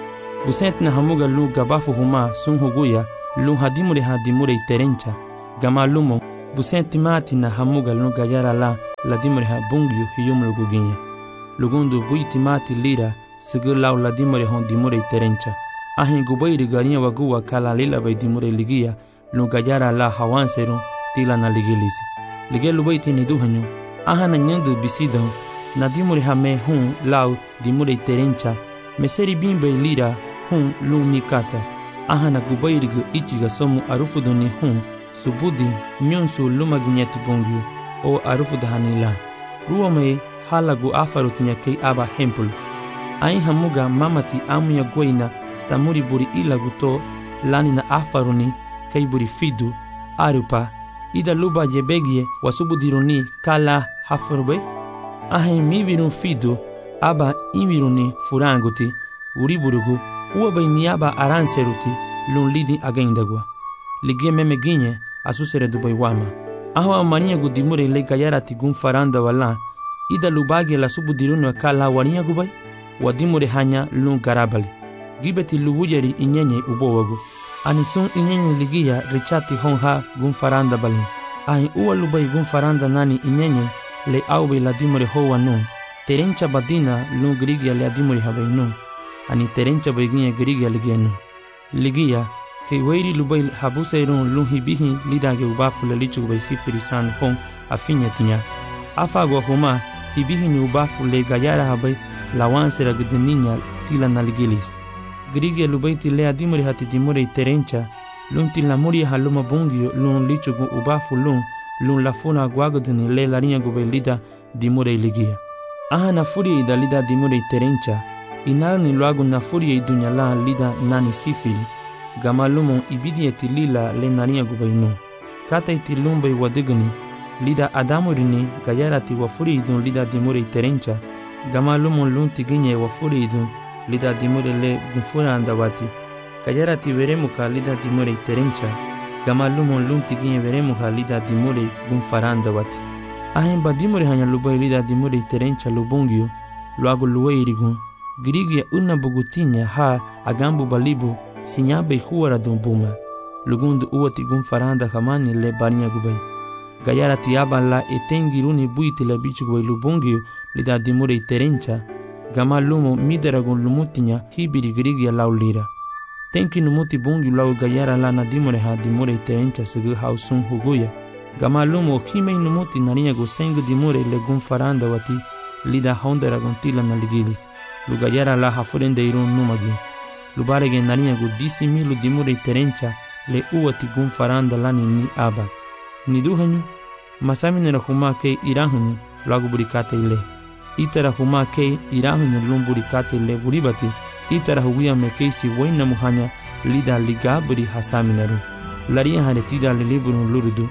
busent na hamuga lu gabafu huma sun huguya lu hadimure terencha gama lumo busent mati na hamuga lu gayara la dimure ha bungyu hiyum luguginya lugundu buiti mati lira sigur lau la dimure hon dimure terencha ahin gubairi garinya waguwa kala lila bai dimure ligia lu gayara la hawanseru tila na ligilisi ligelu baiti ni duhanyo ahana nyandu bisidahu na dimure ha me hun lau dimure terencha meseri bimbe lira hun lu nikata ahana gubairi gu ichiga somu arufuduni hun subudi nyonsu luma ginyati bongyu o arufudahanila ruwa me halagu afaru tinyakei aba hempul ain hamuga mamati amuya goina tamuri buri ilagu to lani na afaruni kei buri fidu arupa ida luba jebegie wasubudiruni kala hafarube ahin mivirun fidu aba inviruni furanguti uriburugu uwabai niaba aranseruti lun lidi againdagwa ligie meme ginye asusere dubai wama ahwa mania gudimure le gayarati gun faranda wala ida lubage la subudiruni kala wania gubai wadimure hanya lun garabali gibeti lubujeri inyenye ubowagu anisun inyenye ligia richati honha gun faranda balin ahin uwa lubai gun faranda nani inyenye le aube la dimure hoa nun terencha badina lun grigia le adimure habai nun ani terencha beginye grigia ligia nun ligia ke weiri lubai habuseirun lun hibihi lidage ubafu le lichu bai sifiri san hon afinya tinya afagwa huma hibihi ni ubafu le gayara habai lawansera gudininya tila na ligilis grigia lubai tile adimure hati dimure terencha lun tila muri haluma bungio lun lichu gu ubafu lun lafuna guagodini le larinha gube lida dimure ligia aha na furia ida lida dimure terencha inaru ni luagu na furia idunya la lida nani sifili gama lumon ibidi etilila le narinha gube inu kata itilumbe wadigani lida adamurini gayarati wa furia idun lida dimure terencha gama lumon lun tiginye wa furia idun lida dimure le gunfura andawati gayarati veremuka lida dimure terencha gama lumon lun tiginye veremuka lida dimure gunfaranda wati ahin ba dimure hanya lubai lida dimure terencha lubungio luagu luweirigun girigia una bugutinya ha agambu balibu sinyabe huara dumbuma lugundu uwati gunfaranda kamani le barinya gubai gayarati aba la etengiruni buiti le bichu gubai lubungio lida dimure terencha gama lumo midaragun lumutinya hibiri girigia laulira tenki numuti bungi lau gayara la na dimure ha dimure terencha segu hausun huguya gama lumo hime numuti nariya go sengu dimure le gunfaranda wati lida hondera gontila na ligilis lu gayara la hafurende irun numagi lubarege nariya go disimilu dimure terencha le uwati gunfaranda la ni aba ni duhanyu masaminera huma ke irahanyu lagu burikate ile itara huma ke irahanyu lumburikate le buribati itara huwia mekeisi waina muhanya lida ligabri hasaminaru laria haretida leliburu lurudu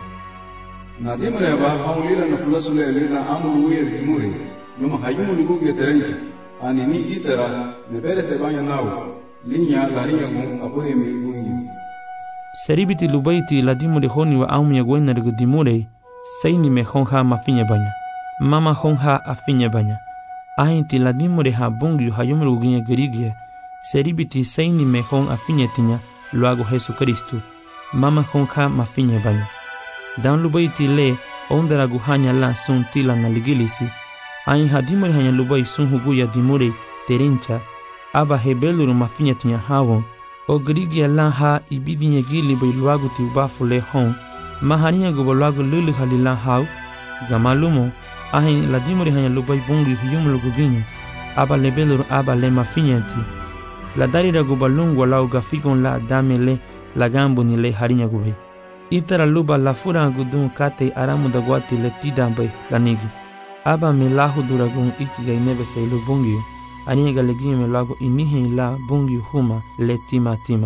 na dimure ba haulila na fulasule lida amul wier dimure luma hayumu liguge terenki ani ni itara ne perese banya nawo linya laria gun apore mi gungi seribiti lubaiti la dimure honi wa aumya goina regu dimure saini me honha mafinya banya mama honha afinya banya ahinti la dimure ha bungi hayumu lugunya gerigia seribiti saini me hon afinya tinya luago Jesu Kristu mama honha mafinya banya dan lubaiti le ondera guhanya la sun tila na ligilisi ain hadimure hanya lubai sun huguya dimure terencha aba hebeluru mafinya tinya hawon o gerigia la ha ibidinya gili bai luago ti ubafu le hon mahaniya go luago lulu halila haw gamalumo ahin la dimure hanya lubai bungi hiyum luguginya aba lebeluru aba le mafinya ti la darira gubalungu lau gafikon la damele la gambo ni le harinya gube itara luba la fura gudun kate aramu da guati le tidambe la nigi aba me lahu duragun itiga inebe se lu bungi aniga legime me lago inihe la bungi huma le timati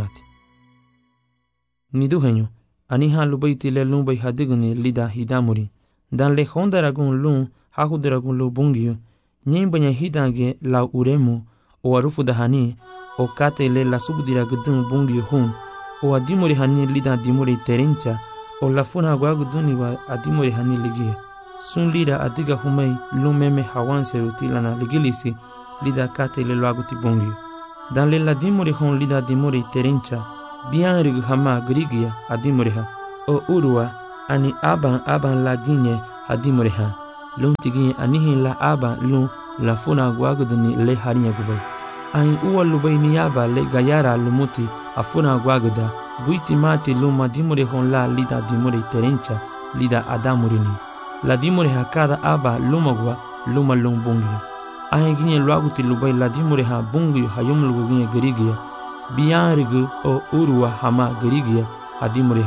ni duhenyo aniha lubaiti le lumbai hadiguni lida hidamuri dan le hondaragun lun hahudaragun lu bungi nyembanya hidange la uremu o arufu dahani o kate le la subdira gudun bungi hun o adimuri hani lida dimuri terencha o la funa guaguduni wa adimuri hani ligia sun lida adiga humei lumeme hawanse rutila na ligilisi lida kate le laguti bungi dans le la dimore hon lida dimore terencha bien rig hama grigia adimoreha o urwa ani aban la ginye adimoreha lun tigi anihin la aban lun la funa gwagudni le harinya gubay ai uwa lubay ni yaba le gayara lumuti afuna gwaguda buiti mati luma dimore hon la lida dimore terencha lida adamurini la dimore hakada aba lumagwa luma lumbungi ai ginye lwaguti lubay la dimore ha bungi hayum lugu ginye gerigia biyanrigu o urwa hama gerigia adimore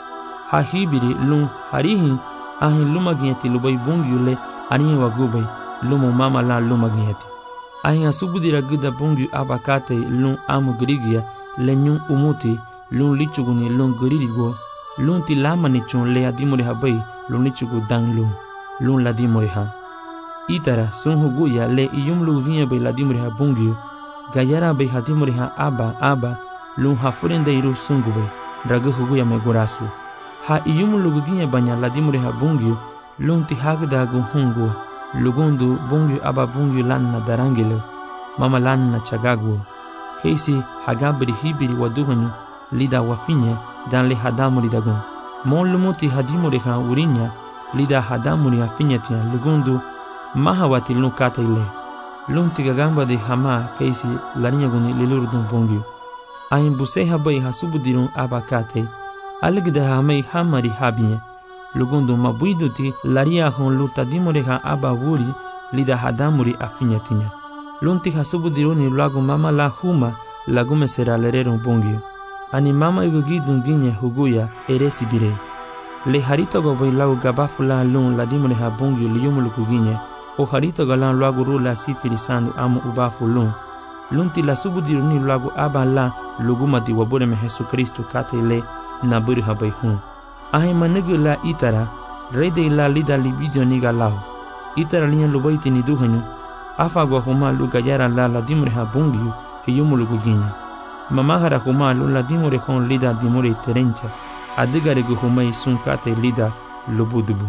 ha hibiri lum harihin ai luma ginye ti lubay bungi le aniye wagubay lumu mama la luma ginye ti ai asubudira gida bungi abakate lum amu gerigia lenyun umuti lum lichuguni lum geririgo lum ti lama ni chun le adimore ha bay lum lichugu dang lum la dimore ha itara sun huguya le iyumlu ginye bay la dimore ha bungi gayara bay hadimore ha aba lum ha furende iru sungu bay dragu huguya me gorasu ha iyumlu ginye banya la dimore ha bungi lum ti hagda gu hungu lugundu bungi aba bungi lanna darangile mama lanna chagagu keisi hagabri hibiri waduhanyu lida wafinya dan le hadamuri dagun mon lumuti hadimuri ha urinya lida hadamuri afinya tia lugundu mahawati lukata ile lunti gagamba de hama keisi larinya guni lilurdun bongiu ayin buseha bay hasubudirun abakate aligda hamay hamari habiye lugundu mabuiduti laria hon lutadimuri ha abawuri lida hadamuri afinya tinya lunti hasubudiruni lagu mama la huma lagume sera lererun bongiu ani mama igugidun ginye huguya eresi bire le harito go bay lagu gabafula lun ladimuri ha bongiu liyumuluku ginye o harito galan lagu rula sifirisandu amu ubafu lunti la subudiruni lagu abala luguma di wabure me Jesu Kristo katele na buri habay hun ahi manegu la itara rede la lida libidio niga lahu itara linya lubaiti ni duhanyu afa gwa huma luga yara la dimure ha bungiu hiyumulugu ginye mamahara huma la dimure hon lida dimure terencha adigare gu huma sun kate lida lubudubu.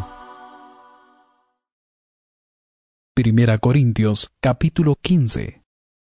Primera Corintios, capítulo 15.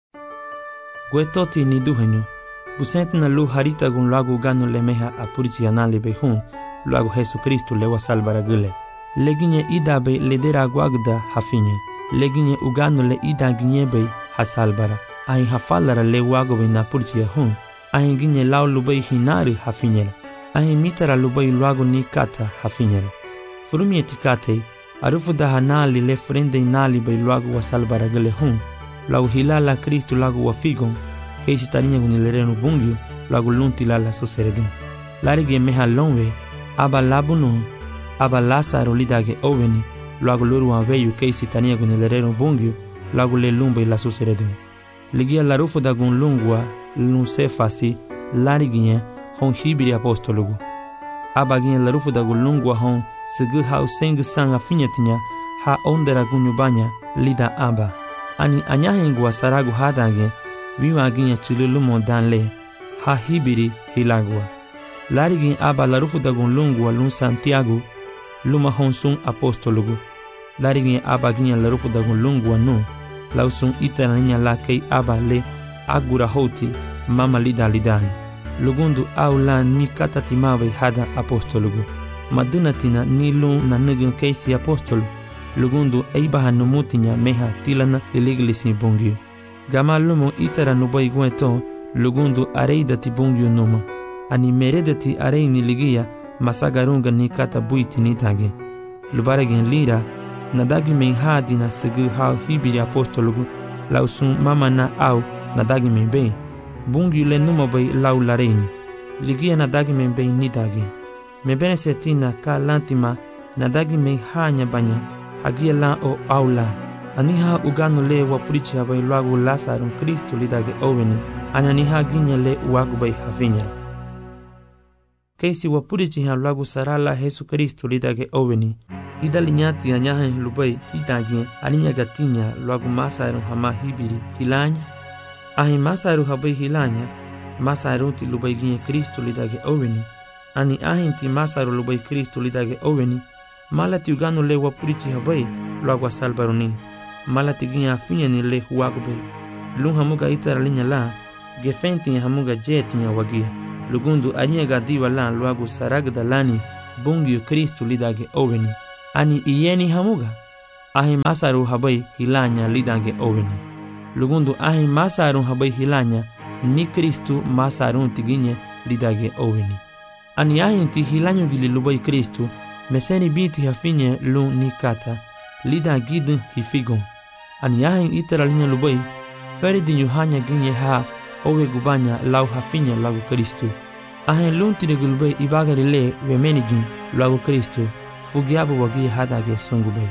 Guetoti ni duhenyo, busente na lu harita gun lagu gano lemeha apurici anale behun, lagu Jesu Kristo lewa salvara gule. Leginye ida be ledera guagda hafinye, leginye ugano le ida ginye be hasalbara, ahin hafalara le wago be napurici hun, ahin ginye lau lubei hinari hafinyela, ahin mitara lubei lagu ni kata hafinyela. Furumye tikate, arufu da hanali le frende inali bay lagu wasalbara gale hun lagu hilala Kristo lagu wafigon keisi tarinya gunilerenu bungiu lagu lunti lala soseredun larigi meha lonwe aba labunu aba Lazaro lidage oveni lagu luru waveyu keisi tarinya gunilerenu bungiu lagu le lumbe la soseredun ligia larufu da gun lungwa lun sefasi larigi hon hibiri apostologu aba ginye larufu da gun lungwa hon segu hau sengu sanga finyatinya ha ondera gunyubanya lida aba ani anyahengwa saragu hadange viwa ginya chilulumo danle ha hibiri hilagwa larigi aba larufu dagun lungwa lun Santiago luma honsun apostologu larigi aba ginya larufu dagun lungwa nu lausun itananya la kei aba le agura hoti mama lida lidani lugundu aula ni katatimawe hada apostologu madunatina ni lun na nugun keisi apostol lugundu eibaha numutinya meha tilana liliglisi bungiu gama lumo itara nubai gueto lugundu areidati bungiu numa ani meredati areini ligia masagarunga ni kata buiti ni tage lubaragen lira nadagi men hadina segu hau hibiri apostolugu lausun mama na au nadagi men be bungiu le numa bai lau lareini ligia nadagi men be ni tage me bene setina ka lantima nadagi men hanya banya hagia la o aula aniha ugano le wapurichi abai lagu Lazaro Kristo lidage oveni ananiha ginya le wagu bai havinya keisi wapurichi ha lagu sarala Jesu Kristo lidage oveni idalinyati anyahe lubai hidage alinya gatinya lagu Masaro hama hibiri hilanya ahi Masaro habai hilanya Masaro ti lubai ginya Kristo lidage oveni ani ahinti Masaro lubai Kristo lidage oveni malati ugano le wapurichi habai lagu salbaroni malati ginya afinya ni le huagbe lun hamuga itara linya la gefenti hamuga jetinya wagia lugundu anyaga diwa lan luagu saragda lani bungyu Kristu lidage oweni ani iyeni hamuga ahi masaru habai hilanya lidage oweni lugundu ahi masaru habai hilanya ni Kristu masarun tiginye lidage oweni ani ahi ti hilanyo gili lubai Kristu meseni binti hafinye lu ni kata lida gidin hifigon ani ahi itara linya lubai feridi yuhanya ginye ha owe gubanya lau hafinya lagu Kristu ahi lunti de gulbai ibagari le wemenigin lagu Kristu fugiabu wagi hadage sungubai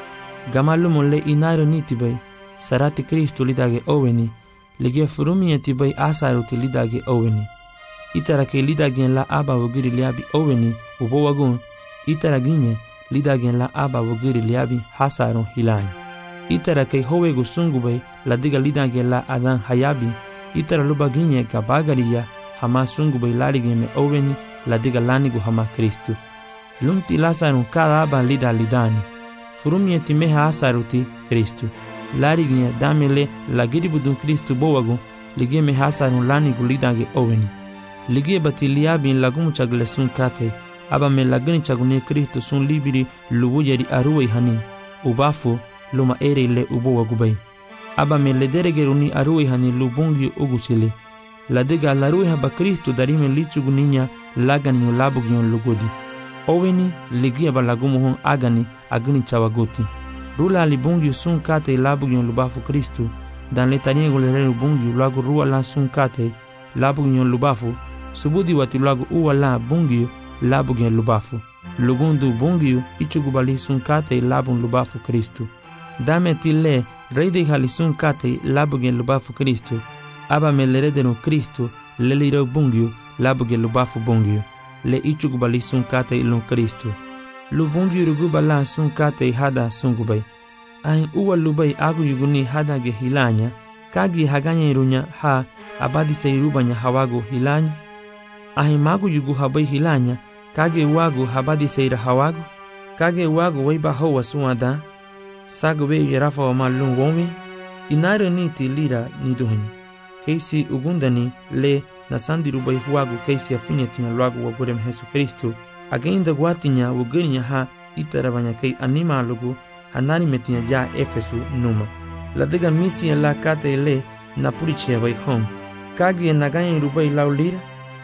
gamalumo le inaro nitibai sarati Kristu lidage oweni lige furumiyeti bai asaruti lidage oweni itara ke lidagen la aba wogiri liabi oweni ubo wagun itara ginye lidagen la aba wogiri liabi hasarun hilany itara ke howegu sungubai ladiga lidagen la adan hayabi itara luba ginye gabagariya hama sungubai larigen me oweni ladiga lanigu hama Kristu lunti lasarun kada aba lidani furumiyeti meha asaruti Kristu larigen damele lagiri budun Kristu bowagu lige me hasarun lanigu lidage oweni lige bati liabin lagumu chagle sun kate aba me lagani chagune Kristu sun libiri lubu yeri aruwe hani ubafu luma ere le ubo wagubai aba me lederegeruni aruwe hani lubungi uguchile ladega laruwe haba Kristu darime lichuguninya lagani labugyon lugodi oweni lige aba lagumu hon agani chawagoti rula libungi sun kate labugyon lubafu Kristu dan letaniego le lubungi lagu ruwa la sun kate labugyon lubafu subudi wati lagu uwa la bungi labugyon lubafu lugundu bungi ichugubali sun kate labun lubafu Kristu dame tile reide hali sun kate labugyon lubafu Kristu aba melerede Kristu leliro bungi labugyon lubafu bungi le ichugubali sun kate ilun Kristu lubungi rugubala sun kate hada sungubai ahin uwa lubai agu yuguni hada ge hilanya kagi haganya irunya ha abadi seirubanya hawagu hilanya ahin magu yugu habai hilanya kage wagu habadi seira hawagu kage wagu weiba hawa suada sagu we yerafa wa malun wonwe inaro niti lira niduhani keisi ugundani le nasandi rubai huwagu keisi afinya tinya luagu wagurem Jesu Kristu againda guatinya wugurinya ha itarabanya kei anima lugu hanani metinya ja Efesu numa ladega misi la kate le napurichia bai hom kage naganya rubai laulira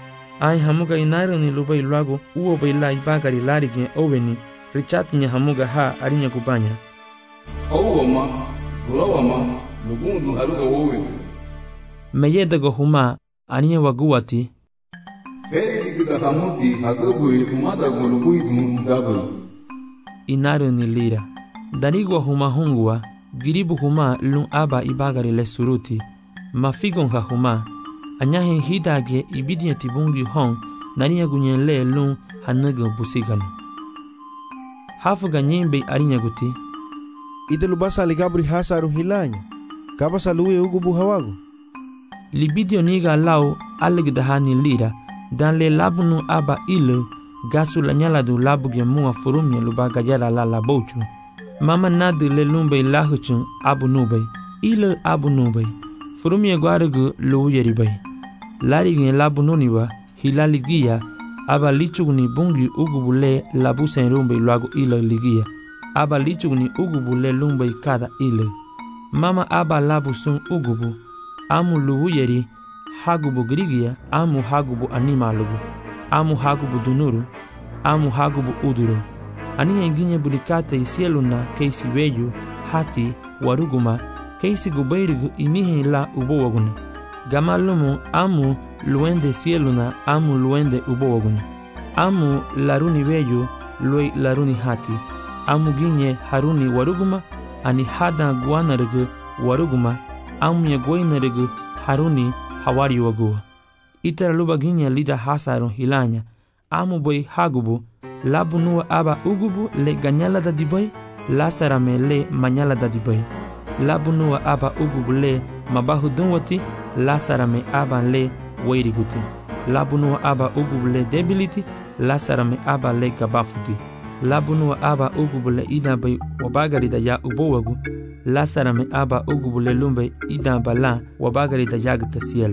ai hamuga inaro ni lubai luagu uo bai la ibagari larige oweni richatinya hamuga ha arinya kubanya Owama gulawama lugundu aruga wowe meyedego huma aniya waguwati feri digida hamuti hagabui tumada golugui gabu inaro ni lira darigwa huma hungwa giribu huma lun aba ibagari le suruti mafigon ha huma anyahe hidage ibidiya tibungi hon naniya gunyen le lun hanaga busigano hafuga nyembe arinya guti ide lubasa ligabri hasaru hilanya kaba saluwe ugubu hawago libidio niga lau alegdahani lira dan le labunu aba ile gasu la nyala du labu gemua furumya lubaga yara la labochu mama nadu le lumbe lahuchun abu nubay ile abu nubay furumya gwarugu lu yeribay lari gen labu nuniwa hilaligia aba lichugni bungi ugubule labu senrumbe luagu ile ligia aba lichugni ugubule lumbe kada ile mama aba labu sun ugubu amu luwu yeri hagubu grigia amu hagubu animalugu amu hagubu dunuru amu hagubu uduro ani enginye bulikate isieluna keisi weyu hati waruguma keisi gubairigu imihe la ubowaguna gamalumu amu luende sieluna amu luende ubowaguna amu laruni weyu loi laruni hati amu ginye haruni waruguma ani hada guanarigu waruguma amu ya goinarigu haruni hawari wagua itara luba ginye lida hasarun hilanya amu boy hagubu labu nuwa aba ugubu le ganyala da diboy lasarame le manyala da diboy labu nuwa aba ugubu le mabahu dunwati lasarame aba le wairiguti labu nuwa aba ugubu le debility lasarame aba le gabafuti labu nuwa aba ugubu le ida bay wabagari da ya ubowagu lasarame aba ugubu le lumbe ida bala wabagari da yagta cielo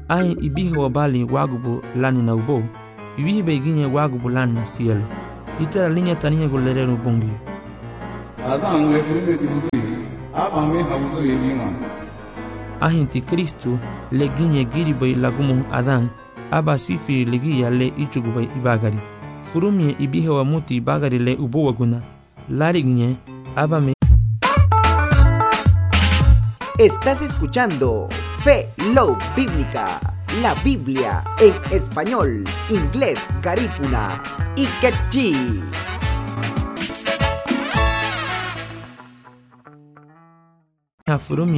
Ahin ibihe wabali wagubu lani na ubo, ibihe beginye wagubu lani na cielo. Itera linha taninha golere no bungi. Adan le frume ti bugui, aba me habudo yima. Ahin ti Kristo le ginye giribai lagumu adan, aba sifiri legia le ichugubai ibagari. Furumie ibihe wa muti ibagari le ubo waguna. Lari ginye, aba me. Estás escuchando Fe Love Bíblica, la Biblia en español, inglés, garífuna y quechí. Furumie